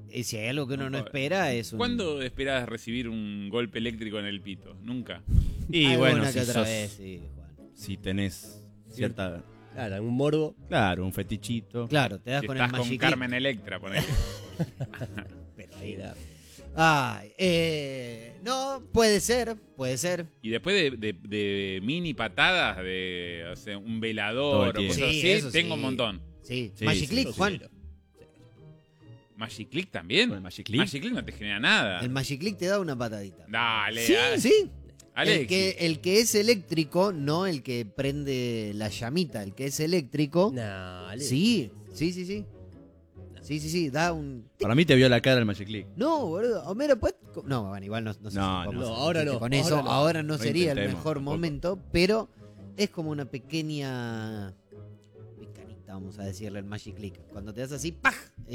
Si hay algo que uno no espera, es un... ¿Cuándo esperás recibir un golpe eléctrico en el pito? Nunca. Y Alguna bueno, que si, otra vez, sí, Juan. si tenés cierta... Claro, algún morbo. Claro, un fetichito. Claro, te das Si con estás el con Magic Carmen Electra, ponele. Pero ahí no, puede ser. Y después de mini patadas, de o sea, un velador Todo el o cosas tiempo. Sí, así, eso tengo sí. un montón. Sí, Sí, Magic sí, Click, eso sí. Juan. ¿Magic Click también? ¿Con el Magic Click? Magic Click no te genera nada. El Magic Click te da una patadita. Dale, Sí, sí. Alexis. El que es eléctrico, no el que prende la llamita, el que es eléctrico. Nah, Sí, da un... Para mí te vio la cara el Magic Click. No, boludo, Homero, pues... No, bueno, igual no sé No, si no. vamos a No, hacer ahora chiste no, con eso, ahora no No sería el intentemos, mejor tampoco. momento, pero es como una pequeña picanita, vamos a decirle, el Magic Click. Cuando te das así, ¡paj!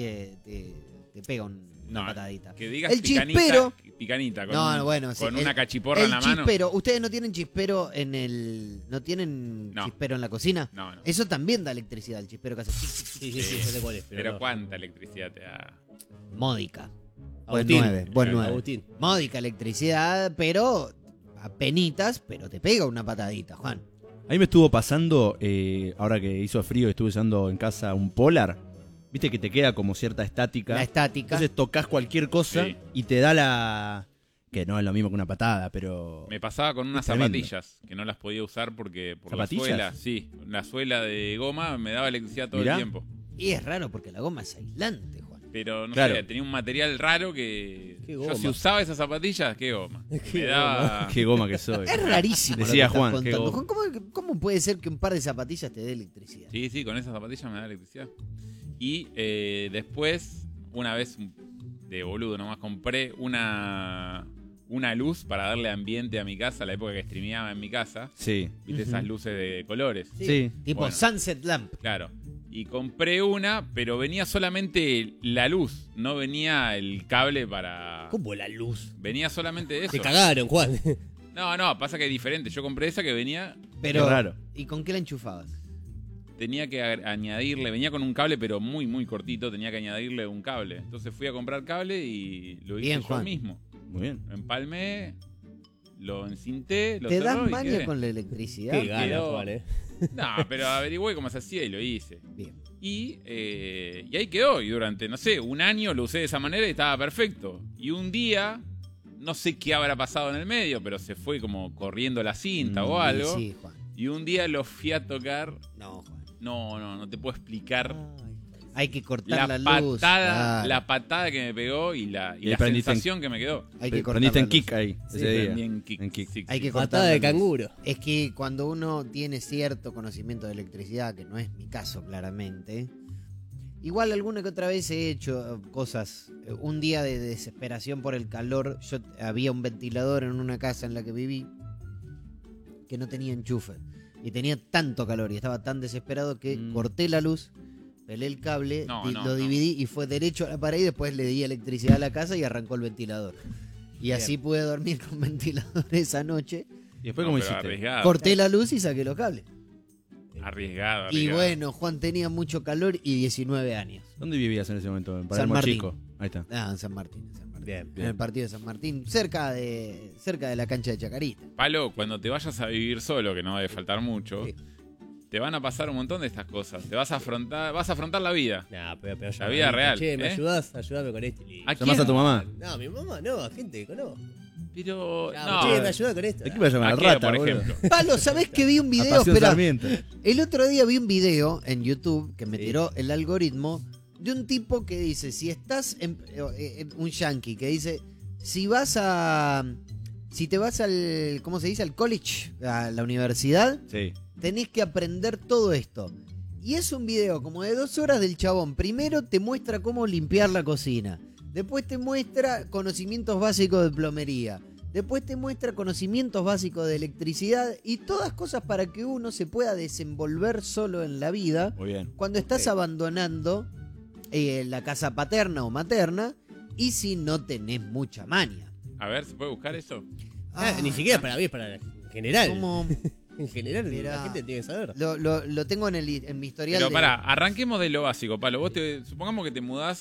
Te pega una No, patadita. Que digas El picanita, chispero. picanita con, No, bueno, sí, con el- una cachiporra El en la mano. chispero, ¿ustedes no tienen chispero en el... ¿No tienen No. chispero en la cocina? No, no. Eso también da electricidad, el chispero que hace... Sí, yo sé cuál es. Pero no. ¿cuánta electricidad te da? Módica. Buen Agustín. 9, buen Claro, 9. Agustín. Módica electricidad, pero apenitas, pero te pega una patadita, Juan. A mí me estuvo pasando, ahora que hizo frío y estuve usando en casa un Polar, viste que te queda como cierta estática. La estática. Entonces tocas cualquier cosa Sí. y te da la... Que no es lo mismo que una patada, pero... Me pasaba con unas Tremendo. zapatillas que no las podía usar porque por la ¿Zapatillas? suela, sí, la suela de goma me daba electricidad todo Mirá. el tiempo. Y es raro porque la goma es aislante, Juan. Pero no Claro. sé, tenía un material raro que Qué yo goma. si usaba esas zapatillas, qué goma. Qué Me daba Qué goma que soy. Es rarísimo. lo Decía que estás Juan, contando. qué Juan, ¿cómo puede ser que un par de zapatillas te dé electricidad? Sí, con esas zapatillas me daba electricidad. Y después, una vez de boludo nomás compré una luz para darle ambiente a mi casa, la época que streameaba en mi casa. Sí. ¿Viste esas luces de colores? Sí. Tipo Bueno. Sunset Lamp. Claro. Y compré una, pero venía solamente la luz, no venía el cable para... ¿Cómo la luz? Venía solamente eso. Te cagaron, Juan. No, pasa que es diferente. Yo compré esa que venía, Pero, Qué raro. ¿y con qué la enchufabas? tenía que añadirle, venía con un cable pero muy, muy cortito, tenía que añadirle un cable. Entonces fui a comprar cable y lo hice Bien, yo Juan. mismo. Muy bien. Lo empalmé, lo encinté, lo ¿Te cerró das y maña quedé. con la electricidad? Qué gana, quedó- Juan, No, pero averigüé cómo se hacía y lo hice. Bien. Y ahí quedó. Y durante, no sé, un año lo usé de esa manera y estaba perfecto. Y un día, no sé qué habrá pasado en el medio, pero se fue como corriendo la cinta o algo. Sí, Juan. Y un día lo fui a tocar. No, Juan. No te puedo explicar Hay que cortar la, la luz. patada, claro. la patada que me pegó y la Y prendiste en- sensación que me quedó. Hay que cortar Prendiste la en luz. kick ahí, Sí, ese día. prendí en kick. En kick. Sí, Hay sí. que cortar Patada la de luz. canguro. Es que cuando uno tiene cierto conocimiento de electricidad, que no es mi caso claramente, igual alguna que otra vez he hecho cosas. Un día de desesperación por el calor, yo había un ventilador en una casa en la que viví que no tenía enchufe. Y tenía tanto calor y estaba tan desesperado que corté la luz, pelé el cable, No, y no, lo no. dividí y fue derecho a la pared y después le di electricidad a la casa y arrancó el ventilador. Y así pude dormir con ventilador esa noche. ¿Y después No, cómo pero hiciste? arriesgado. Corté la luz y saqué los cables. Arriesgado. Y arriesgado. bueno, Juan tenía mucho calor y 19 años. ¿Dónde vivías en ese momento? En San Palermo Martín. Chico. Ahí está. Ah, en San Martín. Bien, En el partido de San Martín, cerca de la cancha de Chacarita. Palo, cuando te vayas a vivir solo, que no debe faltar mucho, Sí. te van a pasar un montón de estas cosas. Vas a afrontar la vida. Nah, pero La vida real, Che, ¿me ¿eh? ayudás? Ayúdame con esto. y listo. ¿A ¿Llamás quién? a tu mamá? No, mi mamá no, a gente que conozco. Pero, No, no. che, ¿me ayudás con esto? ¿De qué me llaman ¿A al qué, rata, por boludo? ejemplo? Palo, ¿sabés que vi un A video? Pasión Espera, Sarmiento. el otro día vi un video en YouTube que me Sí. tiró el algoritmo de un tipo que dice, si estás un yankee que dice, si te vas al, ¿cómo se dice? Al college, a la universidad, Sí. tenés que aprender todo esto. Y es un video como de 2 horas del chabón. Primero te muestra cómo limpiar la cocina. Después te muestra conocimientos básicos de plomería. Después te muestra conocimientos básicos de electricidad. Y todas cosas para que uno se pueda desenvolver solo en la vida Muy bien. cuando estás abandonando la casa paterna o materna y si no tenés mucha maña. A ver, ¿se puede buscar eso? Ni siquiera para mí, es para en general. Como En general, Mirá. la gente tiene que saber. lo tengo en mi historial. Pero de- pará, arranquemos de lo básico, Palo. Supongamos que te mudás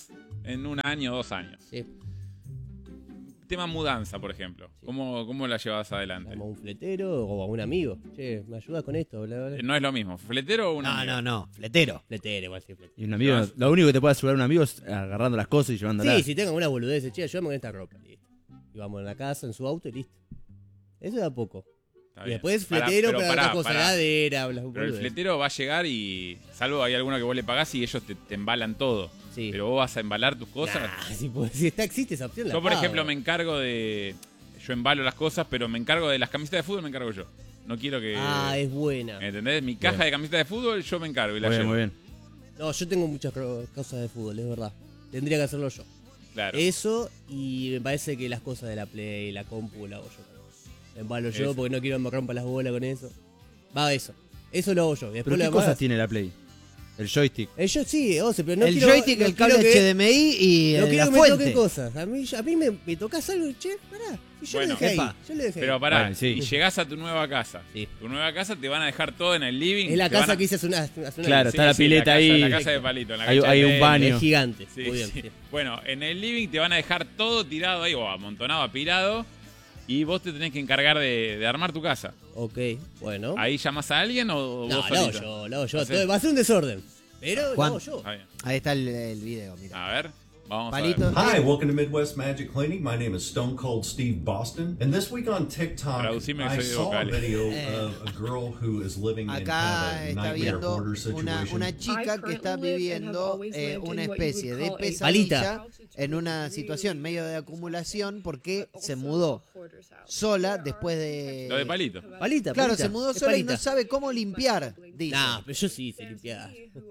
en 1 año, 2 años. Sí. Tema mudanza, por ejemplo. ¿Cómo la llevas adelante? Llamo a un fletero o a un amigo. Che, ¿me ayudas con esto? Bla, bla, bla. No es lo mismo. ¿Fletero o un amigo? No, fletero. Fletero, igual sí, fletero. Y un amigo, lo único que te puede asegurar un amigo es agarrando las cosas y llevándolas. Sí, si tengo una boludez, che, ayúdame con esta ropa. Listo. Y vamos a la casa, en su auto y listo. Eso da poco. Está Y bien. después Pará, fletero pero para pará, otra cosa, pará. heladera, bla, Pero el boludez. fletero va a llegar y, salvo hay alguno que vos le pagás y ellos te embalan todo. Sí. Pero vos vas a embalar tus cosas. Nah, si existe esa opción, la Yo, por pago. ejemplo, me encargo de... Yo embalo las cosas, pero me encargo de las camisetas de fútbol, me encargo yo. No quiero que... Ah, es buena. ¿Entendés? Mi caja Bien. de camisetas de fútbol yo me encargo y la Muy bien, llevo. muy bien. No, yo tengo muchas cosas de fútbol, es verdad. Tendría que hacerlo yo. Claro. Eso, y me parece que las cosas de la Play, la compu, la hago yo. Embalo yo Eso. porque no quiero que me rompa las bolas con eso. Va, eso. Eso lo hago yo. Y después ¿Pero lo qué demás- cosas tiene la Play? El joystick. Yo sí, Ose, pero no el quiero... joystick, no el cable quiero que- HDMI y No la quiero que me toquen fuente. cosas. A mí me tocas algo, che, pará. Y yo Bueno, lo dejé epa. ahí. Yo lo dejé Pero ahí. pará, Bueno, sí. y llegás a tu nueva casa. Sí. Tu nueva casa te van a dejar todo en el living. Es la te van casa a- que hice hace una Claro, está la pileta casa, ahí. La casa de palito. En la Hay- cancha hay de un tenis. baño. Es gigante. Sí, Muy bien. sí. sí. Bueno, en el living te van a dejar todo tirado ahí, o amontonado, apilado. Y vos te tenés que encargar de armar tu casa. Ok, bueno. ¿Ahí llamás a alguien o No, vos lo hago solito? yo, lo hago yo. ¿Hacés? Va a ser un desorden. Pero Juan. lo hago yo. Está bien. Ahí está el video, mira. A ver, vamos Palito. a ver. Hi, welcome to Midwest Magic Cleaning. My name is Stone Cold Steve Boston. And this week on TikTok, Traducime que I soy de saw a vocales. video of a girl who is living in kind Acá of a está nightmare viendo border situation. una chica que está viviendo una especie de pesadilla Palita. en una situación medio de acumulación porque se mudó sola después de... Lo de palito. Palita, Claro, palita. se mudó Es sola y palita. no sabe cómo limpiar, dice. Nah, pero yo sí sé limpiar.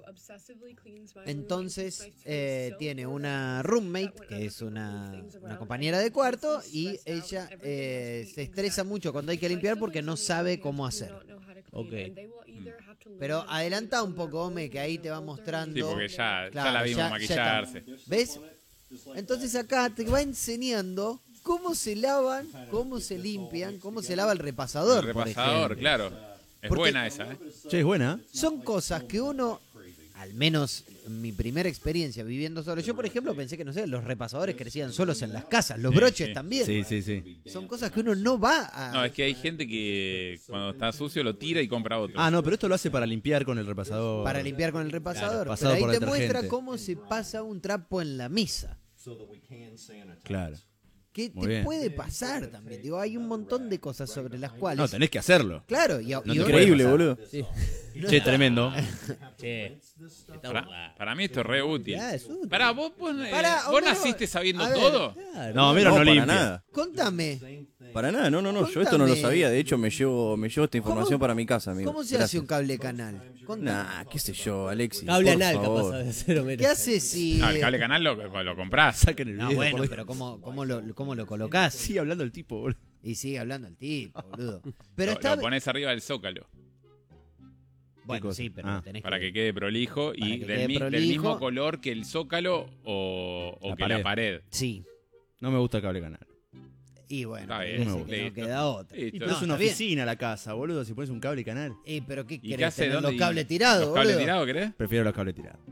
Entonces tiene una roommate, que es una compañera de cuarto, y ella se estresa mucho cuando hay que limpiar porque no sabe cómo hacer. Ok. Pero adelanta un poco, Ome, que ahí te va mostrando... Sí, porque ya Claro, la vimos ya maquillarse. está. ¿Ves? Entonces acá te va enseñando cómo se lavan, cómo se limpian, cómo se lava el repasador. El por repasador, ejemplo. claro. Es Porque- buena esa, ¿eh? Che, es buena. Son cosas que uno, al menos en mi primera experiencia viviendo solo, yo por ejemplo pensé que, no sé, los repasadores crecían solos en las casas, los Sí, broches sí. también. Sí, sí, sí. Son cosas que uno no va a... No, es que hay gente que cuando está sucio lo tira y compra otro. Ah, no, pero esto lo hace para limpiar con el repasador. para limpiar con el repasador. Claro, Pero pasado ahí por te muestra detergente. cómo se pasa un trapo en la mesa. Claro. ¿Qué Muy te bien. puede pasar también? Digo, hay un montón de cosas sobre las cuales... No, tenés que hacerlo. Claro, y te uno- Increíble, boludo. Sí. Che, tremendo. Che. Está bueno. Para mí esto es re útil. Ya, es útil. Pará, vos Pará, vos Homero, naciste sabiendo a ver. todo. Claro. No, mira, no, para limpia. nada. Contame, Para nada, no, yo esto no lo Contame. sabía. De hecho, me llevo esta información para mi casa, amigo. ¿cómo se hace un cable canal? Contame. Nah, qué sé yo, Alexis. Cable por anal, favor. capaz de hacer, Homero. ¿Qué haces si...? No, el cable canal lo comprás. Saquen el No, video. bueno, por pero ¿cómo lo colocás? Sigue hablando el tipo, boludo. Y sigue hablando el tipo, boludo. Pero Lo está... pones arriba del zócalo Bueno, cosa? sí, pero Ah, tenés para que quede prolijo y que del, quede del prolijo. mismo color que el zócalo o La que la pared. pared. Sí. No me gusta el cable canal. Y bueno, Está bien, parece no me que no gusta. queda otra. Listo. Y pero No, es una está bien. oficina la casa, boludo. Si pones un cable canal, Pero ¿qué ¿Y querés qué hace? tener ¿Dónde? los cables tirados, ¿Los cables boludo? tirados querés? prefiero los cables tirados.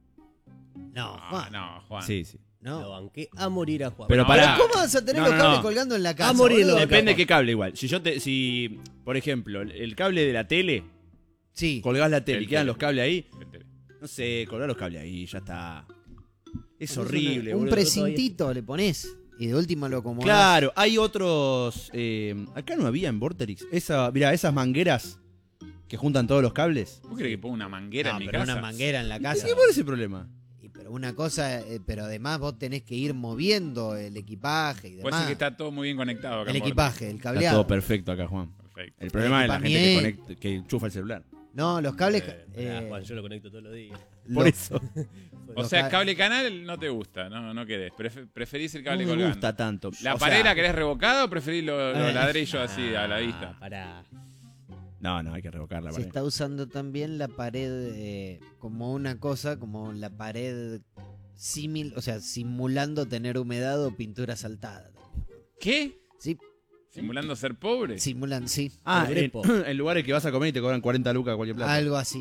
No, Ah, Juan. no, Juan. Sí, sí. Lo No. banqué a morir a Juan. Pero Bueno, pará. ¿Cómo vas a tener No, los no, cables no. colgando en la casa? A morir boludo? lo Depende de capaz. qué cable igual. Si por ejemplo, el cable de la tele, Sí. colgás la tele El y quedan tele. los cables ahí, no sé, colgá los cables ahí, ya está. Es horrible, Un boludo. precintito le pones y de última lo acomodás. Claro, hay otros. Acá no había en Vorterix. Mirá, esas mangueras que juntan todos los cables. ¿Vos querés que ponga una manguera No, en mi pero casa? una manguera en la casa. ¿Qué por ese problema? Pero una cosa, pero además vos tenés que ir moviendo el equipaje y Puede demás. ser que está todo muy bien conectado acá El en equipaje, el Está cableado. todo perfecto acá, Juan. Border. Perfecto. El problema es la gente que, equipamiento. que enchufa el celular. No, los cables. Pará, Juan, yo lo conecto todos los días. Por eso. O los sea, ca- cable canal no te gusta, no querés. Preferís el No cable me colgando. gusta tanto. ¿La O pared sea, la querés revocada o preferís los Eh. ladrillos así a la vista? Pará. No, hay que revocar la Se pared. está usando también la pared como una cosa, como la pared símil, o sea, simulando tener humedad o pintura saltada. ¿Qué? Sí, ¿Simulando ser pobre? simulan, sí. Ah, Grepo. en lugares que vas a comer y te cobran 40 lucas a cualquier plato. Algo así.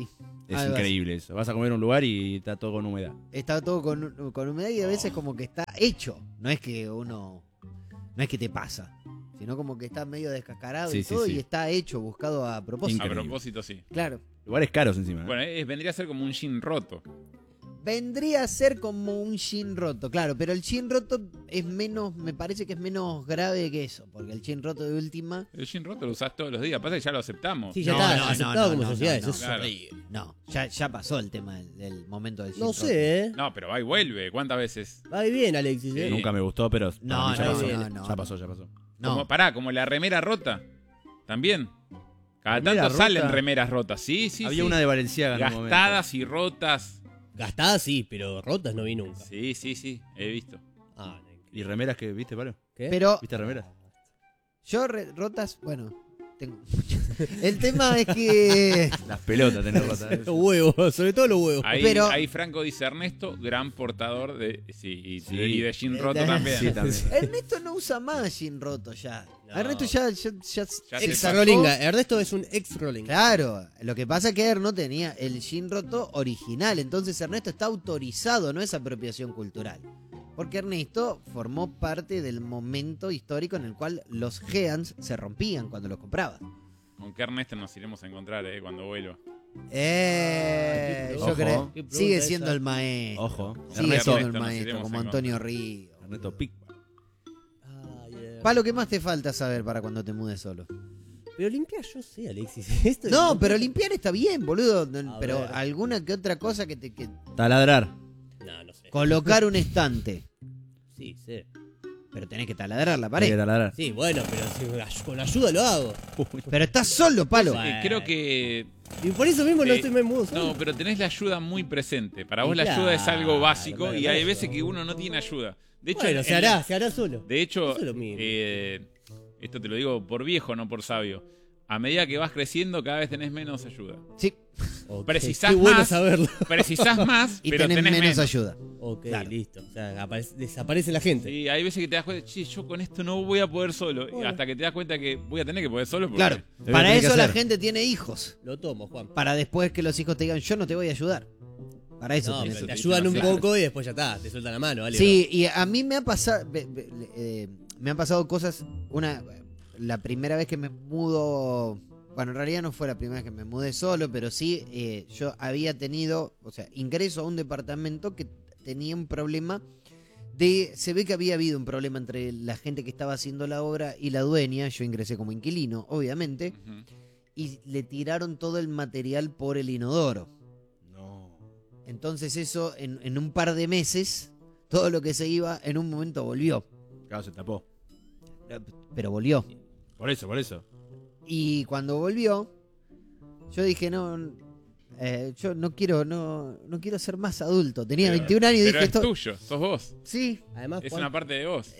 Es Algo increíble eso. Vas a comer a un lugar y está todo con humedad. Está todo con humedad y a veces como que está hecho. No es que te pasa, sino como que está medio descascarado Sí, y sí, todo sí. y está hecho, buscado a propósito. A Increíble. propósito, sí. Claro. Lugares caros encima. ¿no? Bueno, vendría a ser como un gin roto. Vendría a ser como un gin roto, claro, pero el gin roto es menos, me parece que es menos grave que eso, porque el gin roto de última, El gin roto lo usás todos los días. Pasa que ya lo aceptamos. Sí, ya No, está, no, aceptado no, como no, sociedad. no, Eso no, es claro. horrible. no, ya pasó el tema del momento del gin No roto. sé, ¿eh? No, pero va y vuelve. ¿Cuántas veces? Va bien, Alexis, ¿eh? Sí. Nunca me gustó, pero No, para mí ya no, pasó. no, Ya pasó, ya pasó. No, Como la remera rota. También. Cada ¿Remera tanto rota? salen remeras rotas. Sí, sí, Había sí. una de Valenciaga en un momento. Gastadas y rotas. Gastadas sí, pero rotas no vi nunca. Sí, sí, sí. He visto. Ah, ¿Y remeras que viste, Palo? ¿qué? pero ¿Viste remeras? yo rotas, bueno, tengo muchas. El tema es que Las pelotas tenés rotas. Los huevos, sobre todo los huevos. Ahí Franco dice Ernesto, gran portador de. Sí, Sí. y de gin roto De- también. Sí, también. Ernesto no usa más gin roto ya. No. Ernesto ya Ya se Ex sacó. Rollinga. Ernesto es un ex Rollinga. Claro, lo que pasa es que Erno tenía el gin roto original, entonces Ernesto está autorizado, no es apropiación cultural. Porque Ernesto formó parte del momento histórico en el cual los Geans se rompían cuando los comprabas. Con qué Ernesto nos iremos a encontrar cuando vuelva. Yo Ojo. creo. Qué pregunta Sigue esa. siendo el maestro. Ojo. Sigue Ernesto, siendo el nos maestro, iremos como a Antonio Río. Ernesto Pic. Palo, ¿qué más te falta saber para cuando te mudes solo? Pero limpiar yo sé, Alexis. Esto No, pero limpiar está bien, boludo. A Pero ver. alguna que otra cosa que Taladrar. No sé. colocar un estante. Sí, sé. Pero tenés que taladrar la Hay que pared. taladrar. Sí, bueno, pero si con ayuda lo hago. Pero estás solo, Palo. Bueno. Creo que. Y por eso mismo no Eh, estoy muy mudo solo. No, pero tenés la ayuda muy presente. Para Y vos la ayuda es algo claro, básico bueno, y hay eso. veces que uno no tiene ayuda. De hecho, Bueno, se hará solo. De hecho, Eso es lo mismo. esto te lo digo por viejo, no por sabio. A medida que vas creciendo, cada vez tenés menos ayuda. Sí, Ok, precisás qué bueno más. saberlo. Precisás más, y pero tenés menos ayuda. Ok, Claro. listo. O sea, desaparece la gente. Sí, hay veces que te das cuenta, che, yo con esto no voy a poder solo. Y Bueno. hasta que te das cuenta que voy a tener que poder solo. Porque Claro, voy a para tener que eso la hacer. gente tiene hijos. Lo tomo, Juan. Para después que los hijos te digan, yo no te voy a ayudar. Para eso No, tenés. pero te eso, ayudan un claro. poco y después ya está. Te sueltan la mano, ¿vale? Sí, y a mí me ha pasado, me han pasado cosas. La primera vez que me mudo, bueno, en realidad no fue la primera vez que me mudé solo, pero sí, yo había tenido, o sea, ingreso a un departamento que tenía un problema se ve que había habido un problema entre la gente que estaba haciendo la obra y la dueña. Yo ingresé como inquilino, obviamente, Ujú. y le tiraron todo el material por el inodoro. No. Entonces eso, en un par de meses, todo lo que se iba, en un momento volvió. Claro, se tapó. Pero volvió. Por eso. Y cuando volvió, yo dije, yo no quiero ser más adulto. Tenía 21 años y Pero dije, es tuyo, sos vos. sí, Además, Es Juan, una parte de vos.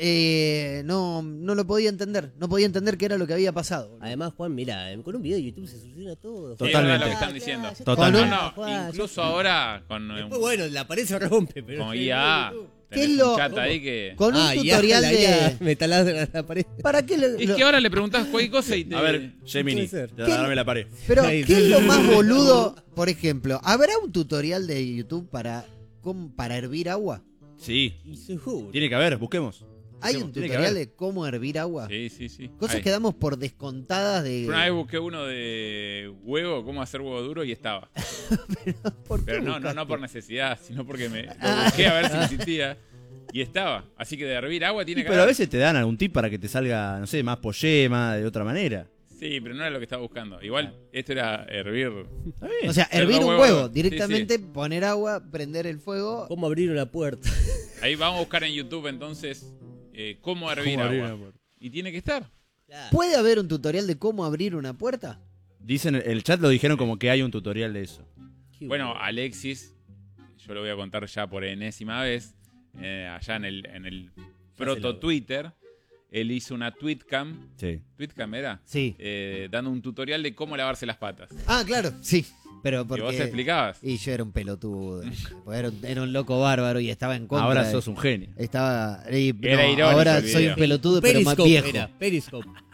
no lo podía entender. No podía entender qué era lo que había pasado. además, Juan, mira, con un video de YouTube se soluciona todo. Sí, es Totalmente. verdad lo que están diciendo. Totalmente. No, Juan, no, incluso ahora con Después, bueno, la pared se rompe, pero. con el video IA de YouTube. ¿Qué tenés es lo- un chat ahí que... Con un IA, tutorial la IA de... me taladra la pared. ¿Para qué Es que ahora le preguntás cualquier cosa y te... A ver, Gemini, puede ser. taladrame la pared. Pero, Ahí, ¿qué es lo sí. más boludo? Por ejemplo, ¿habrá un tutorial de YouTube para hervir agua? Sí, Y seguro. tiene que haber, busquemos. ¿Hay un Tiene que tutorial haber. de cómo hervir agua? Sí, sí, sí. Cosas Ahí. que damos por descontadas Yo una vez de... busqué uno de huevo, cómo hacer huevo duro y estaba. ¿Por qué Pero no buscaste? por necesidad, sino porque lo busqué a ver si existía. Y estaba. Así que de hervir agua tiene que Pero a haber. veces te dan algún tip para que te salga, no sé, más pollema, de otra manera. Sí, pero no era lo que estaba buscando. Igual, esto era hervir. Está bien. O sea, Hacer hervir los un huevos. huevo, Sí, directamente poner agua, prender el fuego. ¿Cómo abrir una puerta? Ahí vamos a buscar en YouTube entonces cómo hervir agua. Y tiene que estar. ¿Puede haber un tutorial de cómo abrir una puerta? Dicen, el chat lo dijeron como que hay un tutorial de eso. Qué Bueno, Alexis, yo lo voy a contar ya por enésima vez, allá en el proto Twitter, él hizo una tweetcam. Sí. ¿Tweetcam era? Sí. Dando un tutorial de cómo lavarse las patas. Ah, claro, sí. Pero Y vos porque... explicabas. Y yo era un pelotudo. Porque era un loco bárbaro y estaba en contra. Ahora de- sos un genio. Era Era irónico ahora el soy video. un pelotudo, pero más viejo. Periscope.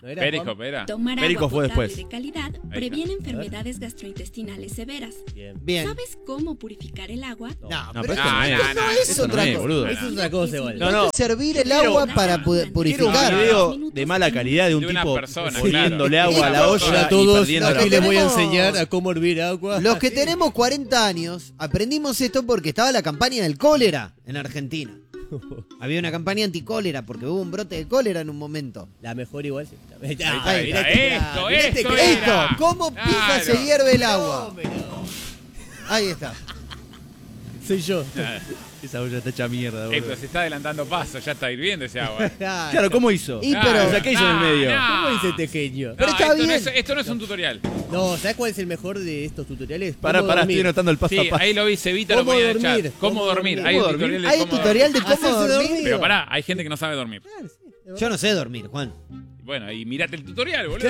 ¿No era, Periscope Juan? era. Tomar Perico agua fue potable después. de calidad previene enfermedades gastrointestinales severas. Bien. Bien. ¿Sabes cómo purificar el agua? No, No, pero pero esto no, esto no, no es eso otra no es, cosa. boludo. Eso es otra cosa igual. No, no. Servir el agua para Quiero purificar. un video de mala calidad de un De una tipo persona, poniéndole claro. agua a la olla Hola a y todos, perdiendo la aquí les voy a tenemos- enseñar a cómo hervir agua. Los que tenemos 40 años aprendimos esto porque estaba la campaña del cólera en Argentina. Había una campaña anticólera porque hubo un brote de cólera en un momento. La mejor igual. Sí. Ahí está, Ahí ahí está. está. Esto, Mirá este esto crack. Esto, era. ¿cómo pija Claro. se hierve el agua? Fenómeno. Ahí está. Soy yo. Esa olla está hecha mierda, boludo. Esto se está adelantando paso, ya está hirviendo ese agua. Claro, ¿cómo hizo? Y pero- O sea, ¿qué hizo en el medio? ¿Cómo dice este genio? Pero No, está esto bien. No es, esto no es un tutorial. No, ¿sabes cuál es el mejor de estos tutoriales? Pará, ¿Cómo pará, dormir? estoy anotando el paso Sí, a paso. ahí lo vi, Cevita lo ¿Cómo ponía en el dormir? chat. ¿Cómo ¿Cómo dormir? dormir? Hay un ¿Cómo tutorial de Hay un cómo tutorial de cómo Hacerse dormir. dormir. Pero pará, hay gente que no sabe dormir. Yo no sé dormir, Juan. Bueno, y mirate el tutorial, boludo.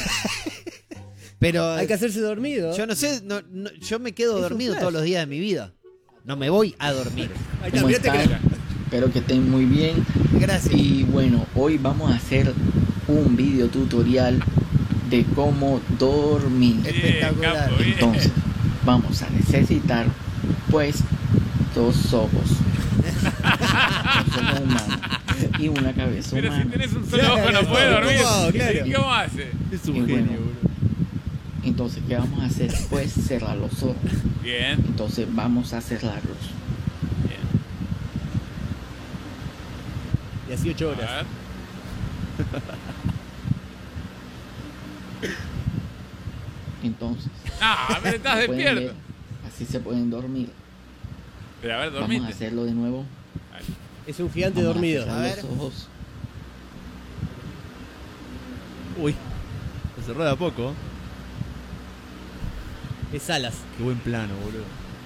Pero Hay que hacerse dormido. yo no sé, yo me quedo un dormido flash. todos los días de mi vida. No me voy a dormir. Ahí está, ¿Cómo mirate que están? Espero que estén muy bien. Gracias. Y bueno, hoy vamos a hacer un video tutorial de cómo dormir. Espectacular. Capo, bien. Entonces, vamos a necesitar pues 2 ojos. 2 ojos humanos y una cabeza Pero si humana. tenés un solo ojo no puedes dormir. ¿Cómo? Claro. ¿Y cómo hace? Es un Y genio, bueno. boludo. Entonces, ¿qué vamos a hacer? Pues cerrar los ojos. Bien, Entonces, vamos a cerrarlos. bien. Y así 8 A horas. ver. Entonces, Ah, pero estás pueden ver, despierto. así se pueden dormir. Pero a ver, Vamos a dormite. hacerlo de nuevo. Es un gigante Vamos dormido. A cerrar A ver. los ojos. Uy, se cerró de a poco. Es alas. Qué buen plano, boludo.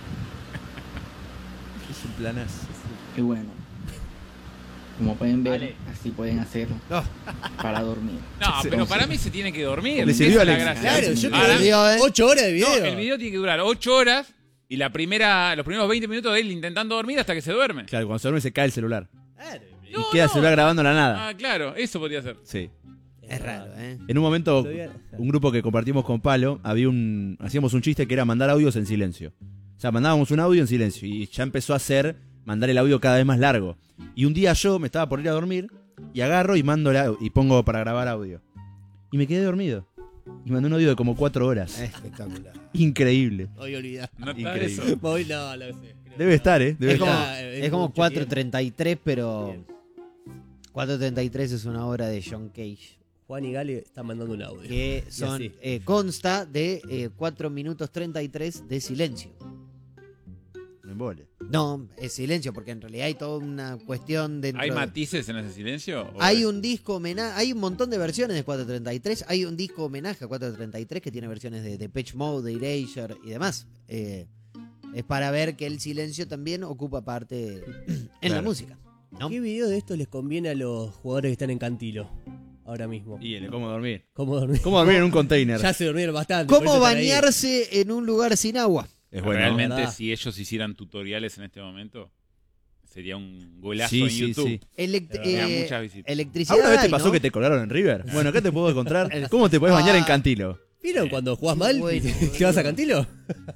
Es un planazo. Y bueno, como pueden ver, Vale. así pueden hacerlo No. para dormir. No, pero para mí se tiene que dormir. Le Esa sirvió es a la Alex. gracia. Claro, yo Ahora, Ahora- 8 horas de video. no, el video tiene que durar 8 horas y los primeros 20 minutos de él intentando dormir hasta que se duerme. Claro, cuando se duerme se cae el celular. Claro. Y queda el celular grabando la nada. Ah, claro, eso podría ser. Sí. Es raro, ¿eh? En un momento, Todavía- un grupo que compartimos con Palo, hacíamos un chiste que era mandar audios en silencio. O sea, mandábamos un audio en silencio y ya empezó a hacer mandar el audio cada vez más largo. Y un día yo me estaba por ir a dormir y agarro y mando y pongo para grabar audio. Y me quedé dormido. Y mandé un audio de como 4 horas. Espectacular. Increíble. Hoy olvidá. No está Increíble. eso. Hoy no, lo sé. Creo Debe que estar, ¿eh? Debe Es como, estar. es como mucho 4:33, pero Bien. 4:33 es una obra de John Cage. Juan y Gale están mandando un audio. Que Y son así. consta de 4 minutos 33 de silencio. Me embole. No, es silencio, porque en realidad hay toda una cuestión dentro ¿Hay de- matices en ese silencio? ¿O Hay es- un disco homenaje, hay un montón de versiones de 433, hay un disco homenaje a 433 que tiene versiones de Depeche Mode, de Erasure y demás. Es para ver que el silencio también ocupa parte en la Claro. música, ¿no? ¿Qué video de esto les conviene a los jugadores que están en Cantilo ahora mismo? Y el cómo dormir. ¿Cómo dormir? ¿Cómo dormir en un container? Ya se durmieron bastante. por ¿Cómo eso están ahí. bañarse en un lugar sin agua? Es bueno. Realmente, ¿verdad? si ellos hicieran tutoriales en este momento, sería un golazo Sí, en sí, YouTube. sí. Tendría muchas visitas. Electricidad. ¿Alguna vez te hay, pasó ¿no? que te colgaron en River? Bueno, acá te puedo encontrar. ¿Cómo te puedes bañar en Cantilo? ¿Vieron cuando jugás mal? Bueno, ¿Te vas a Cantilo?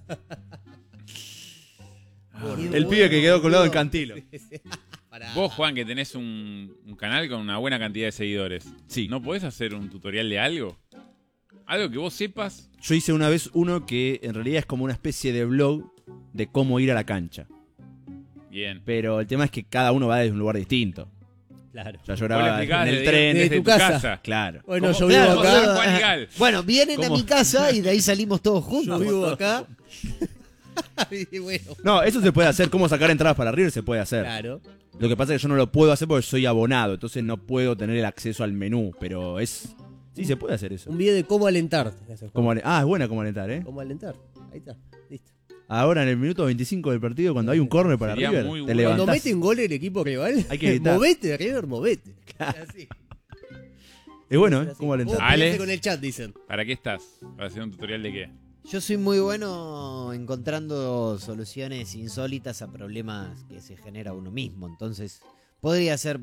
El pibe que quedó colgado en Cantilo. Pará. Vos, Juan, que tenés un canal con una buena cantidad de seguidores, Sí. ¿no podés hacer un tutorial de algo? Algo que vos sepas. Yo hice una vez uno que en realidad es como una especie de blog de cómo ir a la cancha. Bien. Pero el tema es que cada uno va desde un lugar distinto. Claro. O sea, yo Vos lo grababa explicabas en el desde- tren. desde tu tu casa. casa. Claro. Bueno, ¿Cómo? yo vivo Claro, acá. Juan y Gal. Bueno, vienen a ¿Cómo? mi casa y de ahí salimos todos Yo juntos. vivo acá. Y bueno, No, eso se puede hacer. ¿Cómo sacar entradas para River? Se puede hacer. claro. Lo que pasa es que yo no lo puedo hacer porque soy abonado. Entonces no puedo tener el acceso al menú. Pero es... Sí, se puede hacer eso. Un video de cómo alentar. Es buena como alentar, ¿eh? Cómo alentar. Ahí está. Listo. Ahora en el minuto 25 del partido, cuando hay un córner para Sería River, muy te bueno. levantás. Cuando mete un gol el equipo rival, Hay que gritar. movete, River, movete. Así. Es bueno, ¿eh? Así. Cómo alentar. Vos Ale. peleate con el chat, dicen. ¿Para qué estás? ¿Para hacer un tutorial de qué? Yo soy muy bueno encontrando soluciones insólitas a problemas que se genera uno mismo. Entonces, podría ser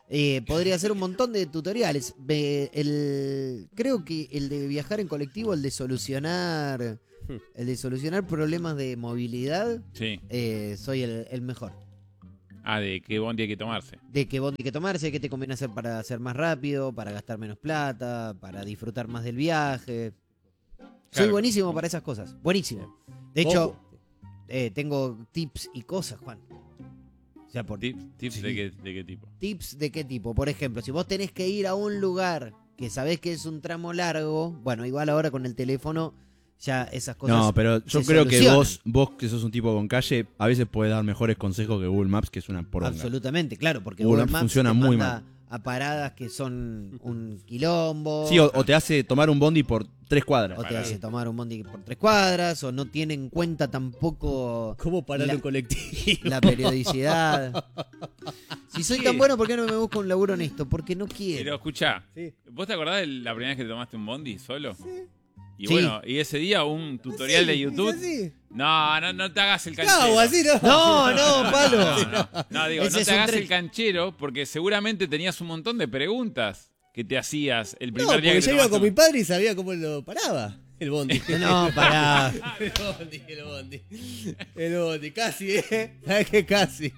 Podría ser un montón de tutoriales. Creo que el de viajar en colectivo, el de solucionar problemas de movilidad, Sí. soy el mejor. De qué bondi hay que tomarse. De qué bondi hay que tomarse, qué te conviene hacer para hacer más rápido, para gastar menos plata, para disfrutar más del viaje. Soy Claro. buenísimo para esas cosas. Buenísimo. De hecho, Ojo. tengo tips y cosas, Juan. O sea, por Tips Sí. de qué tipo. tips de qué tipo. Por ejemplo, si vos tenés que ir a un lugar que sabés que es un tramo largo, bueno, igual ahora con el teléfono ya esas cosas. No, pero yo se creo que solucionan. vos que sos un tipo con calle, a veces podés dar mejores consejos que Google Maps, que es una poronga. Absolutamente, claro, porque Google Google Maps Maps funciona te muy manda a paradas que son un quilombo. Sí, o te hace tomar un bondi por 3 cuadras. O te hace tomar un bondi por 3 cuadras, o no tiene en cuenta tampoco ¿Cómo parar La- un colectivo? la periodicidad. Si soy Sí. tan bueno, ¿por qué no me busco un laburo en esto? Porque no Pero quiero. escuchá, Sí. ¿vos te acordás de la primera vez que te tomaste un bondi solo? Sí. Y Sí. bueno, y ese día un tutorial de YouTube. Sí. No te hagas el canchero. No, así no. No, palo. No, digo, Ese no es te un hagas tren. el canchero porque seguramente tenías un montón de preguntas que te hacías el No, primer día porque que yo te iba tomaste con mi un- padre y sabía cómo lo paraba. El bondi. No, pará. El bondi. El bondi, casi, ¿Sabes qué? Casi.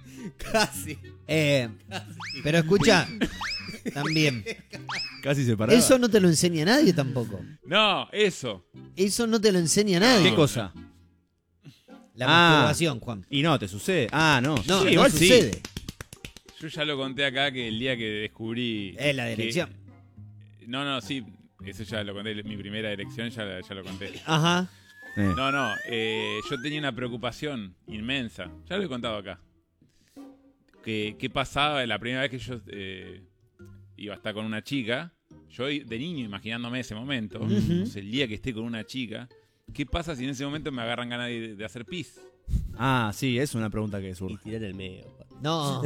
Pero escucha, también. Casi se paraba. Eso no te lo enseña nadie tampoco. No, eso. Eso no te lo enseña nadie. ¿Qué cosa? La Ah. masturbación, Juan. Y no, te sucede. Ah, no. No, Sí, no igual sucede. sí. Yo ya lo conté acá que el día que descubrí. Es la que- dirección. No, sí. Eso ya lo conté. Mi primera elección ya lo conté. Ajá. No, yo tenía una preocupación inmensa. Ya lo he contado acá. ¿Qué pasaba la primera vez que yo iba a estar con una chica? Yo de niño imaginándome ese momento. Ujú. Entonces, el día que esté con una chica, ¿qué pasa si en ese momento me agarran ganas de hacer pis? Ah, sí, es una pregunta que Y surge. tirar el medio. No.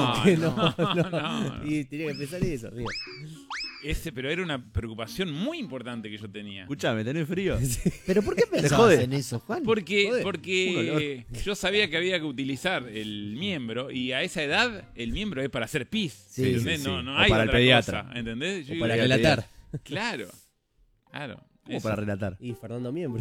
No. Y tenía que pensar eso, amigo. Pero era una preocupación muy importante que yo tenía. Escuchame, ¿tenés frío? ¿Pero por qué pensabas jode. en eso, Juan? Porque Joder, yo sabía que había que utilizar el miembro y a esa edad el miembro es para hacer pis. Sí, ¿entendés? sí, sí. No O hay para el otra pediatra. cosa, ¿entendés? Yo O digo, para relatar. Claro. Como eso. para relatar. Y Fernando Miembro.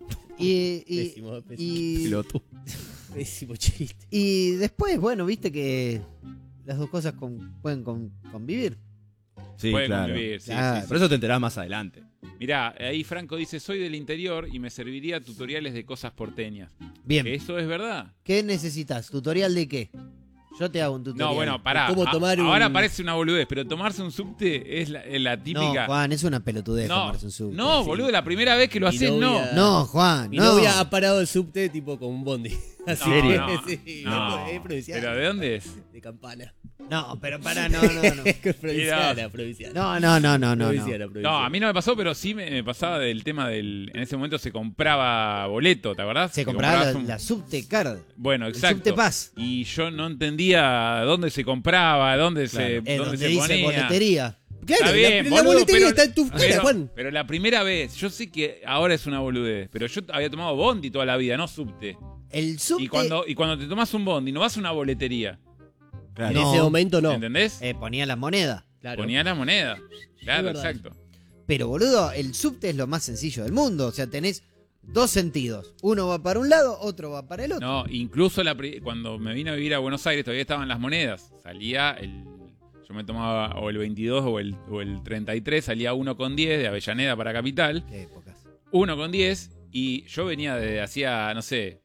Y Pésimo. Piloto. Pésimo chiste. y después, bueno, viste que las dos cosas pueden convivir. Sí, Puede claro. convivir, sí, Claro. sí, Por eso te enterás más adelante. Mirá, ahí Franco dice, soy del interior y me serviría tutoriales de cosas porteñas. Bien. Eso es verdad. ¿Qué necesitas? ¿Tutorial de qué? Yo te hago un tutorial. No, bueno, pará. ¿Cómo tomar Ahora un- parece una boludez, pero tomarse un subte es la típica. No, Juan, es una pelotudez No, tomarse un subte. no, boludo, la primera vez que lo Mi haces, no. novia- No, Juan, Mi no. novia ha parado el subte tipo con un bondi. Así No, que, no, sí, no. es provincial. ¿Pero de dónde es? De Campana. No, pero pará, no. Provinciana, provinciana. No. Provinciana. No, a mí no me pasó, pero sí me pasaba del tema del. En ese momento se compraba boleto, ¿te acordás? Se Que compraba comprabas la subte card. Bueno, El exacto. subte pass. Y yo no entendía dónde se compraba, dónde Claro. se, dónde Donde se dice ponía. boletería. Claro, Está bien, la boludo, boletería pero- está en tu cara, pero- Juan. Pero la primera vez, yo sé que ahora es una boludez, pero yo había tomado bondi toda la vida, no subte. El subte. Y cuando te tomas un bondi, no vas a una boletería. Claro. En No. ese momento no. ¿Entendés? Ponía la moneda. Claro. Ponía la moneda. Claro, Es verdad. exacto. Pero, boludo, el subte es lo más sencillo del mundo. O sea, tenés dos sentidos. Uno va para un lado, otro va para el otro. No, incluso cuando me vine a vivir a Buenos Aires todavía estaban las monedas. Salía yo me tomaba o el 22 o el 33, salía 1,10 de Avellaneda para Capital. Qué épocas. 1,10 y yo venía de hacía, no sé,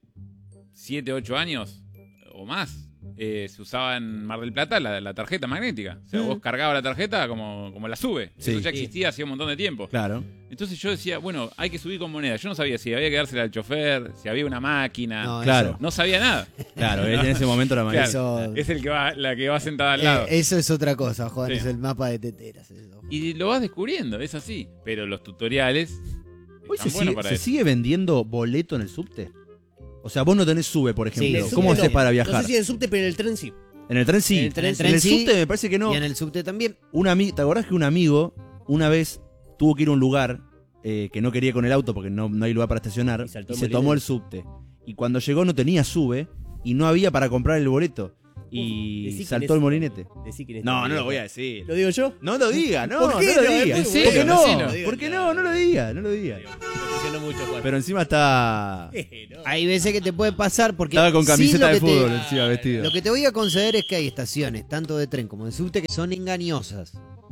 7, 8 años o más. Se usaba en Mar del Plata la tarjeta magnética. O sea, vos cargabas la tarjeta como la sube. Sí. Eso ya existía hacía un montón de tiempo. Claro. Entonces yo decía, bueno, hay que subir con moneda. Yo no sabía si había que dársela al chofer, si había una máquina. No, Claro. No sabía nada. Claro, en ese momento la mayoría. Claro. Eso, Es la que va sentada al lado. eso es otra cosa, Juan. Sí. Es el mapa de teteras. Eso. Y lo vas descubriendo, es así. Pero los tutoriales Hoy están se, buenos sigue, para ¿se eso. sigue vendiendo boleto en el subte? O sea, vos no tenés sube, por ejemplo. Sí, El ¿Cómo subte haces no. para viajar? No sé si en el subte, pero en el tren sí. En el tren sí. En el tren En el sí. subte me parece que no. Y en el subte también. ¿Te acordás que un amigo una vez tuvo que ir a un lugar que no quería con el auto porque no hay lugar para estacionar Y saltó y se Molina. tomó el subte? Y cuando llegó no tenía sube y no había para comprar el boleto. y Decí quién saltó es. el molinete. Decí quién es No, este no lo amigo. voy a decir. ¿Lo digo yo? No lo diga, no, ¿Por qué? no lo No, diga. es muy ¿Por qué bueno, no? decilo. ¿Por qué no? No lo diga, no lo diga. Estoy diciendo mucho, Juan. Pero encima está... No. Hay veces que te puede pasar porque... Estaba con sí, camiseta lo de que fútbol encima vestido. Lo que te voy a conceder es que hay estaciones, tanto de tren como de subte, que son engañosas.